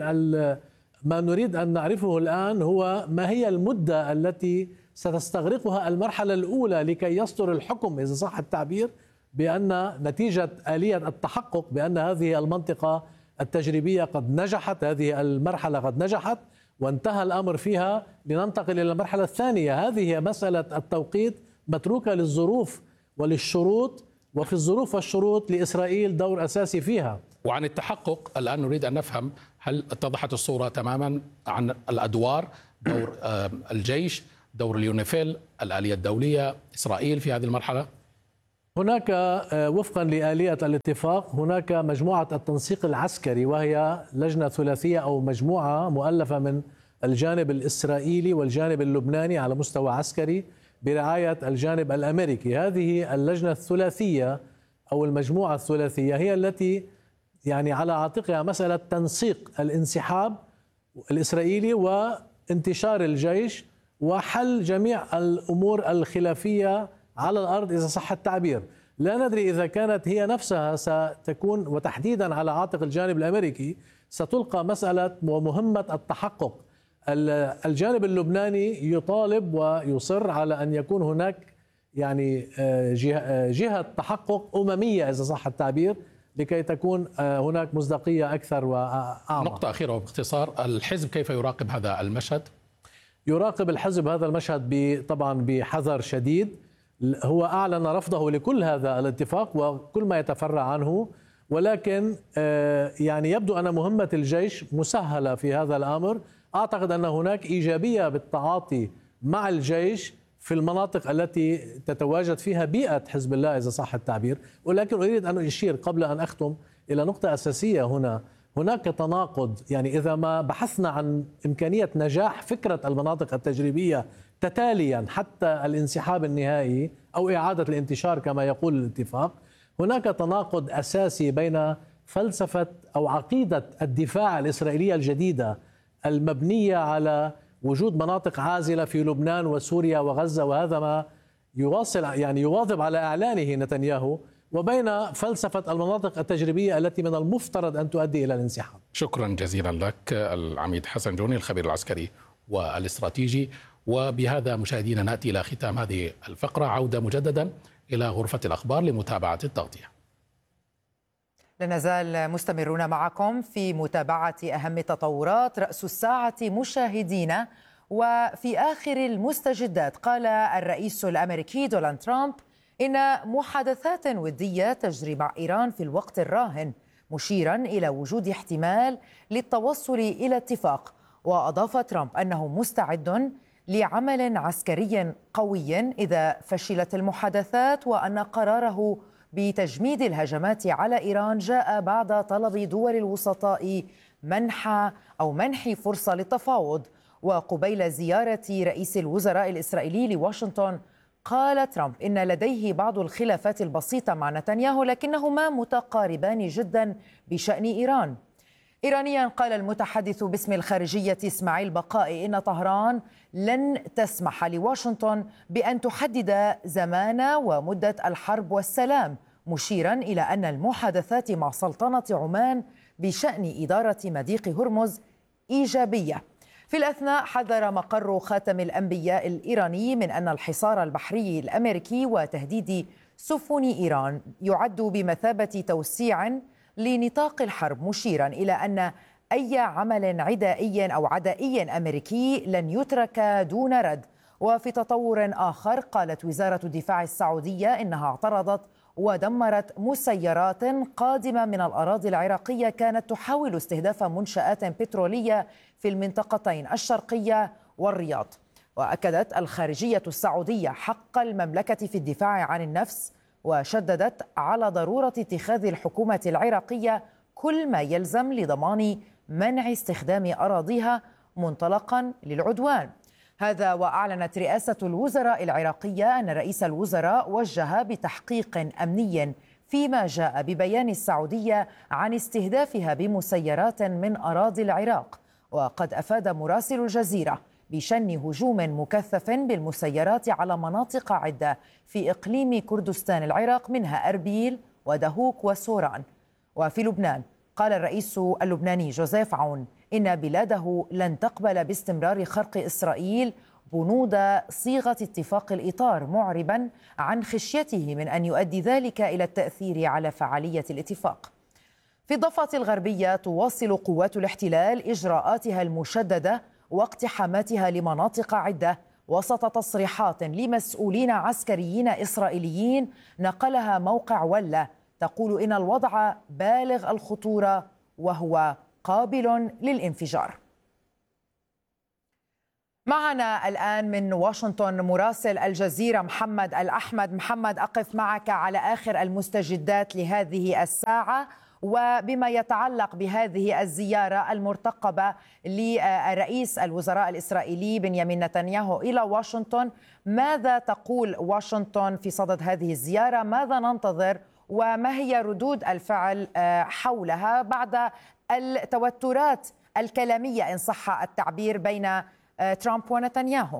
ما نريد أن نعرفه الآن هو ما هي المدة التي ستستغرقها المرحلة الأولى لكي يصدر الحكم إذا صح التعبير بأن نتيجة آلية التحقق بأن هذه المنطقة التجريبية قد نجحت، هذه المرحلة قد نجحت وانتهى الأمر فيها لننتقل إلى المرحلة الثانية. هذه مسألة التوقيت متروكة للظروف وللشروط، وفي الظروف والشروط لإسرائيل دور أساسي فيها. وعن التحقق الآن نريد أن نفهم، هل اتضحت الصورة تماما عن الأدوار، دور الجيش، دور اليونيفيل، الآلية الدولية، إسرائيل في هذه المرحلة؟ هناك وفقا لآلية الاتفاق هناك مجموعة التنسيق العسكري، وهي لجنة ثلاثية أو مجموعة مؤلفة من الجانب الإسرائيلي والجانب اللبناني على مستوى عسكري برعاية الجانب الأمريكي. هذه اللجنة الثلاثية أو المجموعة الثلاثية هي التي يعني على عاتقها مسألة تنسيق الانسحاب الإسرائيلي وانتشار الجيش وحل جميع الأمور الخلافية على الأرض إذا صح التعبير. لا ندري إذا كانت هي نفسها ستكون، وتحديدا على عاتق الجانب الأمريكي ستلقى مسألة ومهمة التحقق. الجانب اللبناني يطالب ويصر على أن يكون هناك يعني جهة تحقق أممية إذا صح التعبير لكي تكون هناك مصداقية أكثر وأعمق. نقطة أخيرة باختصار، الحزب كيف يراقب هذا المشهد؟ يراقب الحزب هذا المشهد طبعا بحذر شديد. هو أعلن رفضه لكل هذا الاتفاق وكل ما يتفرع عنه، ولكن يعني يبدو أن مهمة الجيش مسهلة في هذا الأمر. أعتقد أن هناك إيجابية بالتعاطي مع الجيش في المناطق التي تتواجد فيها بيئة حزب الله إذا صح التعبير. ولكن أريد أن أشير قبل أن أختم إلى نقطة أساسية هنا. هناك تناقض، يعني إذا ما بحثنا عن إمكانية نجاح فكرة المناطق التجريبية تتاليا حتى الانسحاب النهائي أو إعادة الانتشار كما يقول الاتفاق، هناك تناقض أساسي بين فلسفة أو عقيدة الدفاع الإسرائيلية الجديدة المبنية على وجود مناطق عازلة في لبنان وسوريا وغزة، وهذا ما يواظب على إعلانه نتنياهو، وبين فلسفة المناطق التجريبية التي من المفترض أن تؤدي إلى الانسحاب. شكرا جزيلا لك العميد حسن جوني الخبير العسكري والاستراتيجي. وبهذا مشاهدينا نأتي إلى ختام هذه الفقرة. عودة مجددا إلى غرفة الأخبار لمتابعة التغطية. لنزال مستمرون معكم في متابعة أهم تطورات رأس الساعة مشاهدينا. وفي آخر المستجدات قال الرئيس الأمريكي دونالد ترامب إن محادثات ودية تجري مع إيران في الوقت الراهن، مشيرا إلى وجود احتمال للتوصل إلى اتفاق. وأضاف ترامب أنه مستعد لعمل عسكري قوي إذا فشلت المحادثات، وأن قراره بتجميد الهجمات على إيران جاء بعد طلب دول الوسطاء منح فرصة للتفاوض. وقبيل زيارة رئيس الوزراء الإسرائيلي لواشنطن قال ترامب إن لديه بعض الخلافات البسيطة مع نتنياهو لكنهما متقاربان جدا بشأن إيران. إيرانيا قال المتحدث باسم الخارجية إسماعيل بقائي إن طهران لن تسمح لواشنطن بأن تحدد زمان ومدة الحرب والسلام، مشيرا إلى أن المحادثات مع سلطنة عمان بشأن إدارة مضيق هرمز إيجابية. في الأثناء حذر مقر خاتم الأنبياء الإيراني من أن الحصار البحري الأمريكي وتهديد سفن إيران يعد بمثابة توسيع لنطاق الحرب، مشيرا إلى أن أي عمل عدائي أمريكي لن يترك دون رد. وفي تطور آخر قالت وزارة الدفاع السعودية إنها اعترضت ودمرت مسيرات قادمة من الأراضي العراقية كانت تحاول استهداف منشآت بترولية في المنطقتين الشرقية والرياض. وأكدت الخارجية السعودية حق المملكة في الدفاع عن النفس، وشددت على ضرورة اتخاذ الحكومة العراقية كل ما يلزم لضمان منع استخدام أراضيها منطلقا للعدوان. هذا وأعلنت رئاسة الوزراء العراقية أن رئيس الوزراء وجه بتحقيق أمني فيما جاء ببيان السعودية عن استهدافها بمسيرات من أراضي العراق. وقد أفاد مراسل الجزيرة بشن هجوم مكثف بالمسيرات على مناطق عدة في إقليم كردستان العراق منها أربيل ودهوك وسوران. وفي لبنان قال الرئيس اللبناني جوزيف عون إن بلاده لن تقبل باستمرار خرق إسرائيل بنود صيغة اتفاق الإطار، معربا عن خشيته من أن يؤدي ذلك إلى التأثير على فعالية الاتفاق. في الضفة الغربية تواصل قوات الاحتلال إجراءاتها المشددة واقتحاماتها لمناطق عدة وسط تصريحات لمسؤولين عسكريين إسرائيليين نقلها موقع ولا تقول إن الوضع بالغ الخطورة وهو قابل للانفجار. معنا الآن من واشنطن مراسل الجزيرة محمد الأحمد. محمد، أقف معك على آخر المستجدات لهذه الساعة وبما يتعلق بهذه الزيارة المرتقبة لرئيس الوزراء الإسرائيلي بنيامين نتنياهو إلى واشنطن. ماذا تقول واشنطن في صدد هذه الزيارة؟ ماذا ننتظر وما هي ردود الفعل حولها بعد التوترات الكلامية إن صح التعبير بين ترامب ونتنياهو؟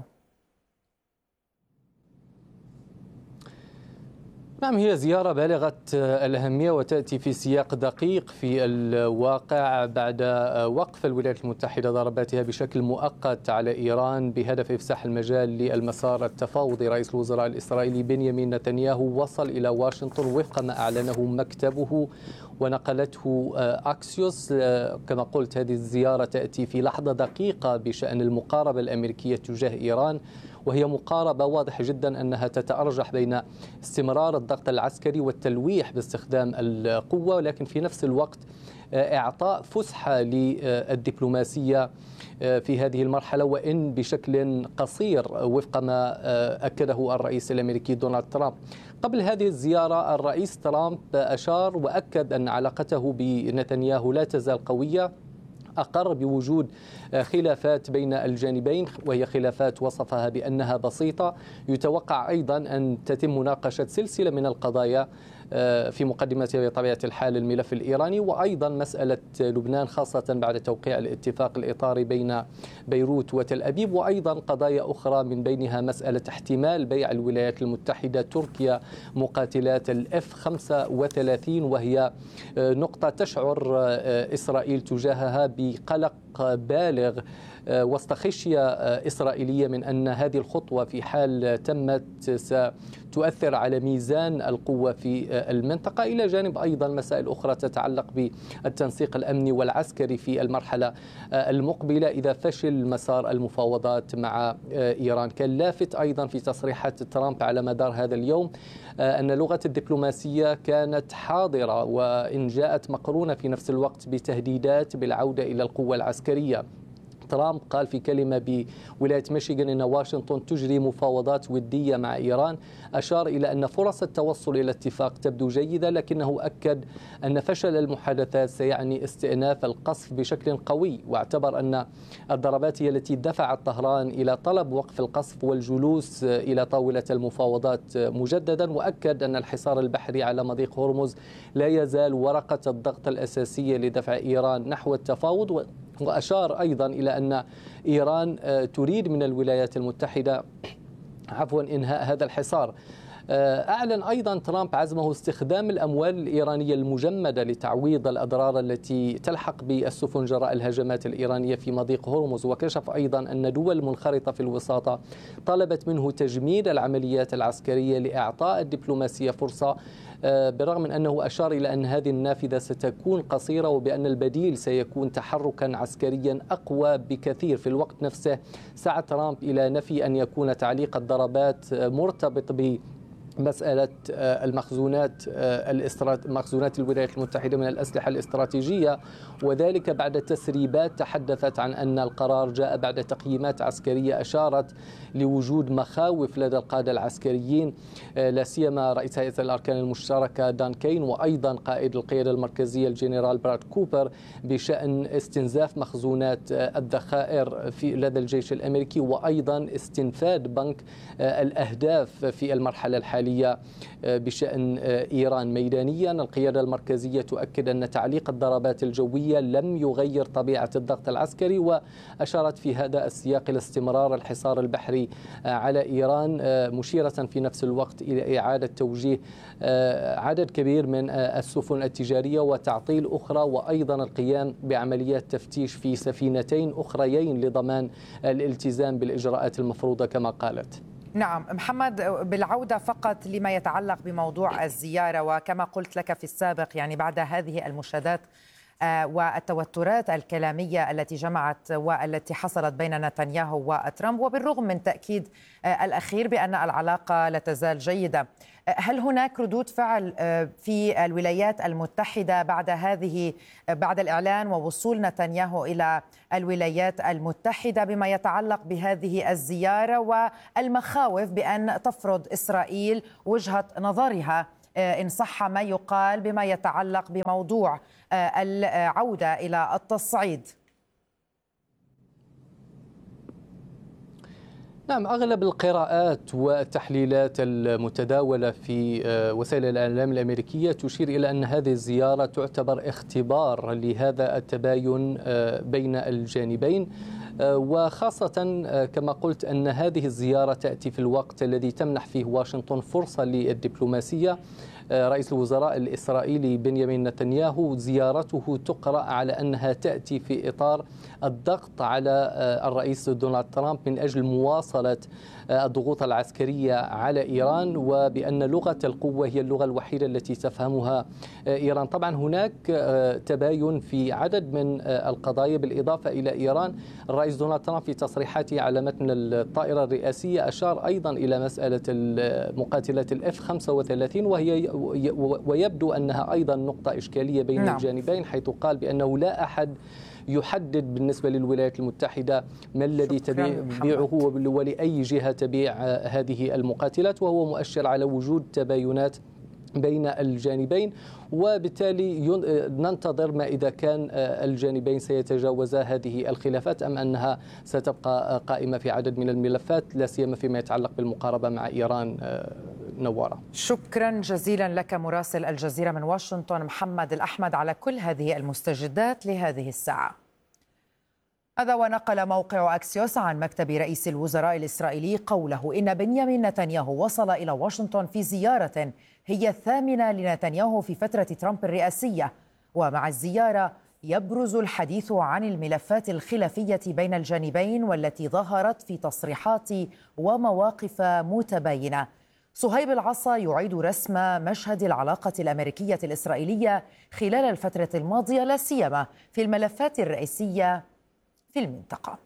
نعم، هي زيارة بالغة الأهمية وتأتي في سياق دقيق في الواقع بعد وقف الولايات المتحدة ضرباتها بشكل مؤقت على إيران بهدف إفساح المجال للمسار التفاوضي. رئيس الوزراء الإسرائيلي بنيامين نتنياهو وصل إلى واشنطن وفق ما أعلنه مكتبه ونقلته أكسيوس. كما قلت، هذه الزيارة تأتي في لحظة دقيقة بشأن المقاربة الأمريكية تجاه إيران، وهي مقاربة واضح جدا أنها تتأرجح بين استمرار الضغط العسكري والتلويح باستخدام القوة، ولكن في نفس الوقت إعطاء فسحة للدبلوماسية في هذه المرحلة، وإن بشكل قصير وفق ما أكده الرئيس الأمريكي دونالد ترامب. قبل هذه الزيارة الرئيس ترامب أشار وأكد أن علاقته بنتنياهو لا تزال قوية. أقر بوجود خلافات بين الجانبين، وهي خلافات وصفها بأنها بسيطة. يتوقع أيضا أن تتم مناقشة سلسلة من القضايا في مقدمتها بطبيعة الحال الملف الإيراني، وأيضا مسألة لبنان خاصة بعد توقيع الاتفاق الإطاري بين بيروت وتل أبيب، وأيضا قضايا أخرى من بينها مسألة احتمال بيع الولايات المتحدة تركيا مقاتلات الF-35، وهي نقطة تشعر إسرائيل تجاهها بقلق بالغ وسط خشية إسرائيلية من أن هذه الخطوة في حال تمت ستؤثر على ميزان القوة في المنطقة، إلى جانب أيضا مسائل أخرى تتعلق بالتنسيق الأمني والعسكري في المرحلة المقبلة إذا فشل مسار المفاوضات مع إيران. كان لافت أيضا في تصريحات ترامب على مدار هذا اليوم أن لغة الدبلوماسية كانت حاضرة، وإن جاءت مقرونة في نفس الوقت بتهديدات بالعودة إلى القوة العسكرية. ترامب قال في كلمة بولاية ميشيغان أن واشنطن تجري مفاوضات ودية مع إيران. أشار إلى أن فرص التوصل إلى اتفاق تبدو جيدة، لكنه أكد أن فشل المحادثات سيعني استئناف القصف بشكل قوي، واعتبر أن الضربات هي التي دفعت طهران إلى طلب وقف القصف والجلوس إلى طاولة المفاوضات مجددا. وأكد أن الحصار البحري على مضيق هرمز لا يزال ورقة الضغط الأساسية لدفع إيران نحو التفاوض. وأشار أيضا إلى أن إيران تريد من الولايات المتحدة إنهاء هذا الحصار. أعلن أيضا ترامب عزمه استخدام الأموال الإيرانية المجمدة لتعويض الأضرار التي تلحق بالسفن جراء الهجمات الإيرانية في مضيق هرمز. وكشف أيضا أن دول منخرطة في الوساطة طلبت منه تجميد العمليات العسكرية لإعطاء الدبلوماسية فرصة، بالرغم من أنه أشار إلى أن هذه النافذة ستكون قصيرة وبأن البديل سيكون تحركا عسكريا أقوى بكثير. في الوقت نفسه سعى ترامب إلى نفي أن يكون تعليق الضربات مرتبط مسألة مخزونات الولايات المتحدة من الأسلحة الاستراتيجية، وذلك بعد تسريبات تحدثت عن أن القرار جاء بعد تقييمات عسكرية أشارت لوجود مخاوف لدى القادة العسكريين، لا سيما رئيس هيئة الأركان المشتركة دان كين، وأيضا قائد القيادة المركزية الجنرال براد كوبر، بشأن استنزاف مخزونات الذخائر لدى الجيش الأمريكي، وأيضا استنفاد بنك الأهداف في المرحلة الحالية الحالية بشأن إيران. ميدانيا القيادة المركزية تؤكد أن تعليق الضربات الجوية لم يغير طبيعة الضغط العسكري، وأشارت في هذا السياق إلى استمرار الحصار البحري على إيران، مشيرة في نفس الوقت إلى إعادة توجيه عدد كبير من السفن التجارية وتعطيل أخرى، وأيضا القيام بعمليات تفتيش في سفينتين أخريين لضمان الالتزام بالإجراءات المفروضة كما قالت. نعم محمد، بالعودة فقط لما يتعلق بموضوع الزيارة، وكما قلت لك في السابق يعني بعد هذه المشادات والتوترات الكلامية التي جمعت والتي حصلت بين نتنياهو وترامب، وبالرغم من تأكيد الأخير بأن العلاقة لا تزال جيدة، هل هناك ردود فعل في الولايات المتحدة بعد الإعلان ووصول نتنياهو إلى الولايات المتحدة بما يتعلق بهذه الزيارة والمخاوف بأن تفرض إسرائيل وجهة نظرها إن صح ما يقال بما يتعلق بموضوع العودة إلى التصعيد؟ نعم، أغلب القراءات والتحليلات المتداولة في وسائل الإعلام الأمريكية تشير إلى أن هذه الزيارة تعتبر اختبار لهذا التباين بين الجانبين، وخاصة كما قلت أن هذه الزيارة تأتي في الوقت الذي تمنح فيه واشنطن فرصة للدبلوماسية. رئيس الوزراء الإسرائيلي بنيامين نتنياهو زيارته تقرأ على أنها تأتي في إطار الضغط على الرئيس دونالد ترامب من أجل مواصلة الضغوط العسكرية على إيران، وبأن لغة القوة هي اللغة الوحيدة التي تفهمها إيران. طبعا هناك تباين في عدد من القضايا بالإضافة إلى إيران. الرئيس دونالد ترامب في تصريحاته على متن الطائرة الرئاسية أشار أيضا إلى مسألة مقاتلات الF-35 ويبدو أنها أيضا نقطة إشكالية بين الجانبين، حيث قال بأنه لا أحد يحدد بالنسبة للولايات المتحدة ما الذي تبيعه ولأي جهة تبيع هذه المقاتلات، وهو مؤشر على وجود تباينات بين الجانبين، وبالتالي ننتظر ما إذا كان الجانبين سيتجاوزا هذه الخلافات أم أنها ستبقى قائمة في عدد من الملفات، لا سيما فيما يتعلق بالمقاربة مع إيران. نوارة، شكرا جزيلا لك مراسل الجزيرة من واشنطن محمد الأحمد على كل هذه المستجدات لهذه الساعة. هذا ونقل موقع أكسيوس عن مكتب رئيس الوزراء الإسرائيلي قوله إن بنيامين نتنياهو وصل إلى واشنطن في زيارة هي الثامنة لنتنياهو في فترة ترامب الرئاسية، ومع الزيارة يبرز الحديث عن الملفات الخلافية بين الجانبين والتي ظهرت في تصريحات ومواقف متباينة. صهيب العصا يعيد رسم مشهد العلاقة الأمريكية الإسرائيلية خلال الفترة الماضية، لا سيما في الملفات الرئيسية في المنطقة.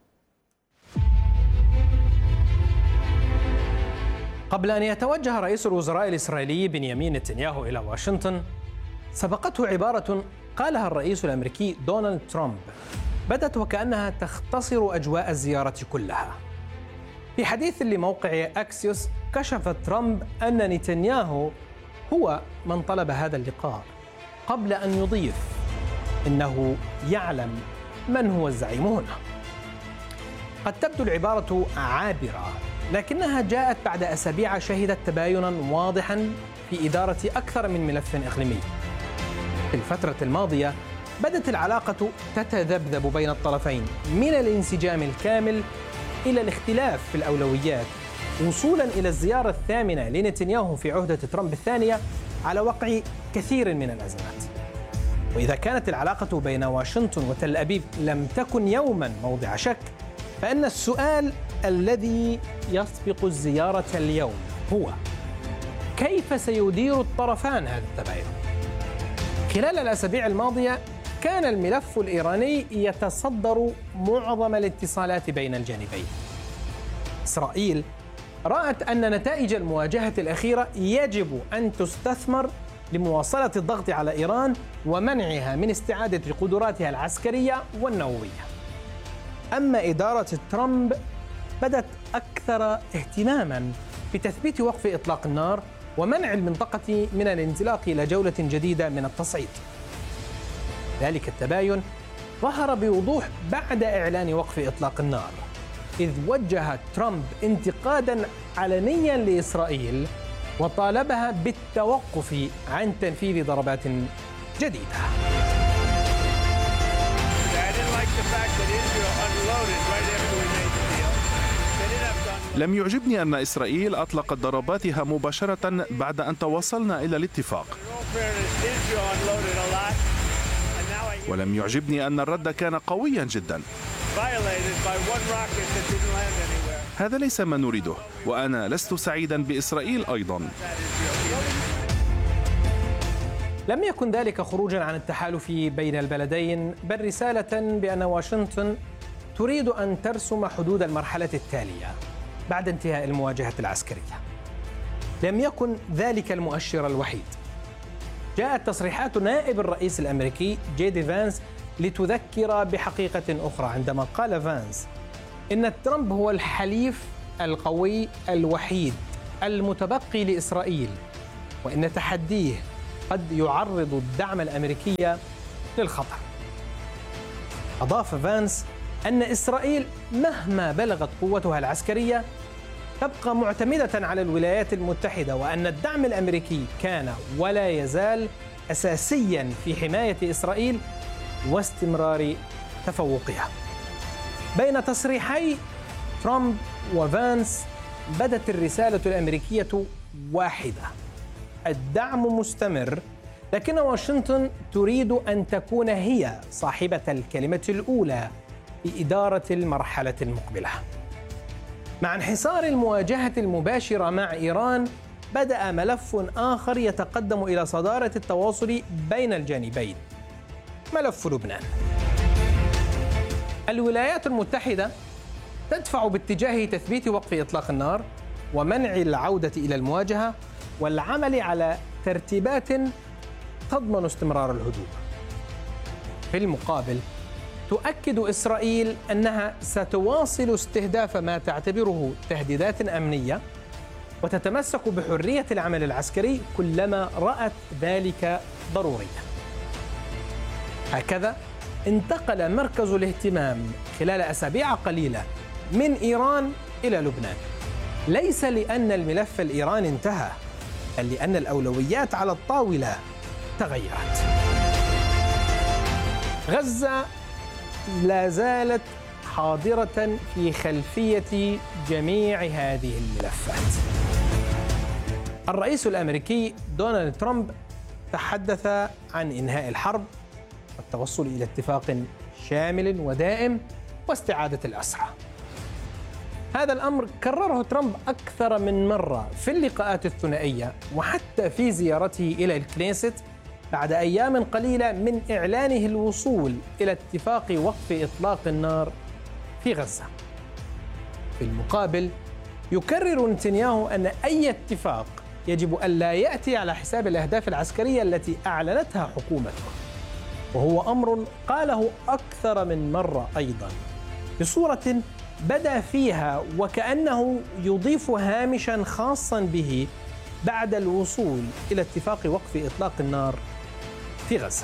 قبل أن يتوجه رئيس الوزراء الإسرائيلي بنيامين نتنياهو إلى واشنطن، سبقته عبارة قالها الرئيس الأمريكي دونالد ترامب بدت وكأنها تختصر أجواء الزيارة كلها. في حديث لموقع أكسيوس كشف ترامب أن نتنياهو هو من طلب هذا اللقاء، قبل أن يضيف إنه يعلم من هو الزعيم هنا. قد تبدو العبارة عابرة، لكنها جاءت بعد أسابيع شهدت تباينا واضحا في إدارة أكثر من ملف إقليمي. في الفترة الماضية بدت العلاقة تتذبذب بين الطرفين من الانسجام الكامل إلى الاختلاف في الأولويات، وصولا إلى الزيارة الثامنة لنتنياهو في عهدة ترامب الثانية على وقع كثير من الأزمات. وإذا كانت العلاقة بين واشنطن وتل أبيب لم تكن يوما موضع شك، فإن السؤال الذي يسبق الزيارة اليوم هو كيف سيدير الطرفان هذا التباين؟ خلال الأسابيع الماضية كان الملف الإيراني يتصدر معظم الاتصالات بين الجانبين. إسرائيل رأت أن نتائج المواجهة الأخيرة يجب أن تستثمر لمواصلة الضغط على إيران ومنعها من استعادة قدراتها العسكرية والنووية. أما إدارة ترامب بدت أكثر اهتماما بتثبيت وقف إطلاق النار ومنع المنطقة من الانزلاق إلى جولة جديدة من التصعيد. ذلك التباين ظهر بوضوح بعد إعلان وقف إطلاق النار، إذ وجه ترامب انتقادا علنيا لإسرائيل وطالبها بالتوقف عن تنفيذ ضربات جديدة. لم يعجبني أن إسرائيل أطلقت ضرباتها مباشرة بعد أن توصلنا إلى الاتفاق، ولم يعجبني أن الرد كان قويا جدا. هذا ليس ما نريده، وأنا لست سعيدا بإسرائيل أيضا. لم يكن ذلك خروجا عن التحالف بين البلدين، بل رسالة بأن واشنطن تريد أن ترسم حدود المرحلة التالية بعد انتهاء المواجهة العسكرية. لم يكن ذلك المؤشر الوحيد. جاءت تصريحات نائب الرئيس الأمريكي جي دي فانس لتذكر بحقيقة أخرى، عندما قال فانس إن ترامب هو الحليف القوي الوحيد المتبقي لإسرائيل، وإن تحديه قد يعرض الدعم الأمريكي للخطر. أضاف فانس أن إسرائيل مهما بلغت قوتها العسكرية تبقى معتمدة على الولايات المتحدة، وأن الدعم الأمريكي كان ولا يزال أساسيا في حماية إسرائيل واستمرار تفوقها. بين تصريحي ترامب وفانس بدت الرسالة الأمريكية واحدة: الدعم مستمر، لكن واشنطن تريد أن تكون هي صاحبة الكلمة الأولى في إدارة المرحلة المقبلة. مع انحصار المواجهة المباشرة مع إيران، بدأ ملف آخر يتقدم إلى صدارة التواصل بين الجانبين: ملف لبنان. الولايات المتحدة تدفع باتجاه تثبيت وقف إطلاق النار ومنع العودة إلى المواجهة والعمل على ترتيبات تضمن استمرار الهدوء. في المقابل، تؤكد إسرائيل أنها ستواصل استهداف ما تعتبره تهديدات أمنية، وتتمسك بحرية العمل العسكري كلما رأت ذلك ضروريا. هكذا انتقل مركز الاهتمام خلال أسابيع قليلة من إيران إلى لبنان، ليس لأن الملف الإيراني انتهى، بل لأن الأولويات على الطاولة تغيرت. غزة لا زالت حاضرة في خلفية جميع هذه الملفات. الرئيس الأمريكي دونالد ترامب تحدث عن إنهاء الحرب والتوصل إلى اتفاق شامل ودائم واستعادة الأسرى. هذا الأمر كرره ترامب أكثر من مرة في اللقاءات الثنائية، وحتى في زيارته إلى الكنيست بعد أيام قليلة من إعلانه الوصول إلى اتفاق وقف إطلاق النار في غزة. في المقابل، يكرر نتنياهو أن أي اتفاق يجب ألا يأتي على حساب الأهداف العسكرية التي أعلنتها حكومته، وهو أمر قاله أكثر من مرة أيضا بصورة بدأ فيها وكأنه يضيف هامشا خاصا به بعد الوصول إلى اتفاق وقف إطلاق النار في غزة.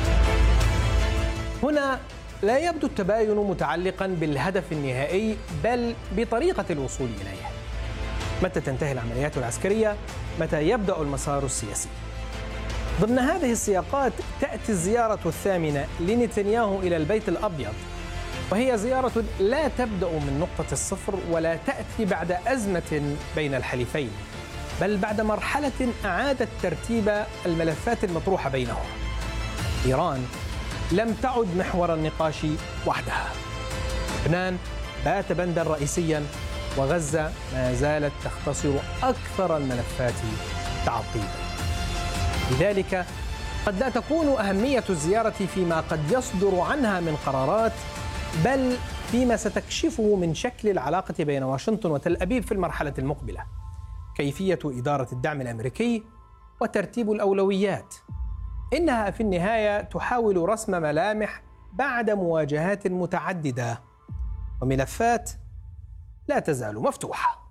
هنا لا يبدو التباين متعلقا بالهدف النهائي، بل بطريقة الوصول إليه. متى تنتهي العمليات العسكرية؟ متى يبدأ المسار السياسي؟ ضمن هذه السياقات تأتي الزيارة الثامنة لنتنياهو إلى البيت الأبيض، وهي زيارة لا تبدأ من نقطة الصفر ولا تأتي بعد أزمة بين الحليفين، بل بعد مرحلة أعادت ترتيب الملفات المطروحة بينهم. إيران لم تعد محور النقاش وحدها. لبنان بات بندا رئيسيا، وغزة ما زالت تختصر أكثر الملفات تعقيدا. لذلك قد لا تكون أهمية الزيارة فيما قد يصدر عنها من قرارات، بل فيما ستكشفه من شكل العلاقة بين واشنطن وتل أبيب في المرحلة المقبلة، كيفية إدارة الدعم الأمريكي وترتيب الأولويات. إنها في النهاية تحاول رسم ملامح بعد مواجهات متعددة وملفات لا تزال مفتوحة.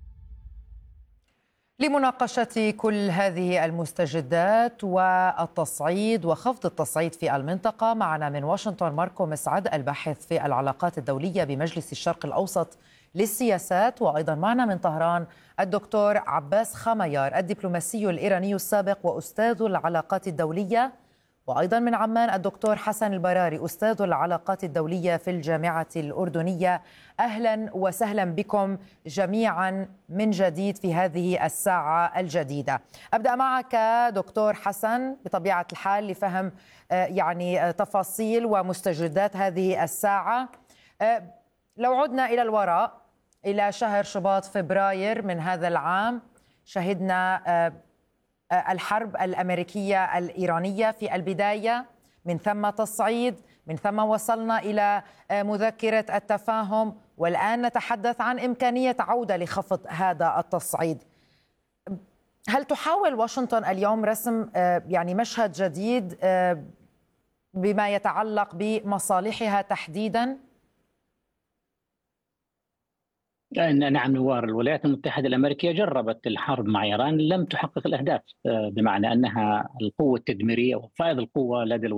لمناقشة كل هذه المستجدات والتصعيد وخفض التصعيد في المنطقة، معنا من واشنطن ماركو مسعد، الباحث في العلاقات الدولية بمجلس الشرق الأوسط للسياسات. وأيضا معنا من طهران الدكتور عباس خميار الدبلوماسي الإيراني السابق وأستاذ العلاقات الدولية. وأيضا من عمان الدكتور حسن البراري أستاذ العلاقات الدولية في الجامعة الأردنية. أهلا وسهلا بكم جميعا من جديد في هذه الساعة الجديدة. أبدأ معك دكتور حسن بطبيعة الحال لفهم يعني تفاصيل ومستجدات هذه الساعة. لو عدنا إلى الوراء إلى شهر شباط فبراير من هذا العام، شهدنا الحرب الأمريكية الإيرانية في البداية، من ثم تصعيد، من ثم وصلنا إلى مذكرة التفاهم، والآن نتحدث عن إمكانية عودة لخفض هذا التصعيد. هل تحاول واشنطن اليوم رسم يعني مشهد جديد بما يتعلق بمصالحها تحديداً؟ نعم نوار، الولايات المتحدة الأمريكية جربت الحرب مع إيران، لم تحقق الأهداف، بمعنى أنها القوة التدميرية وفائض القوة لدى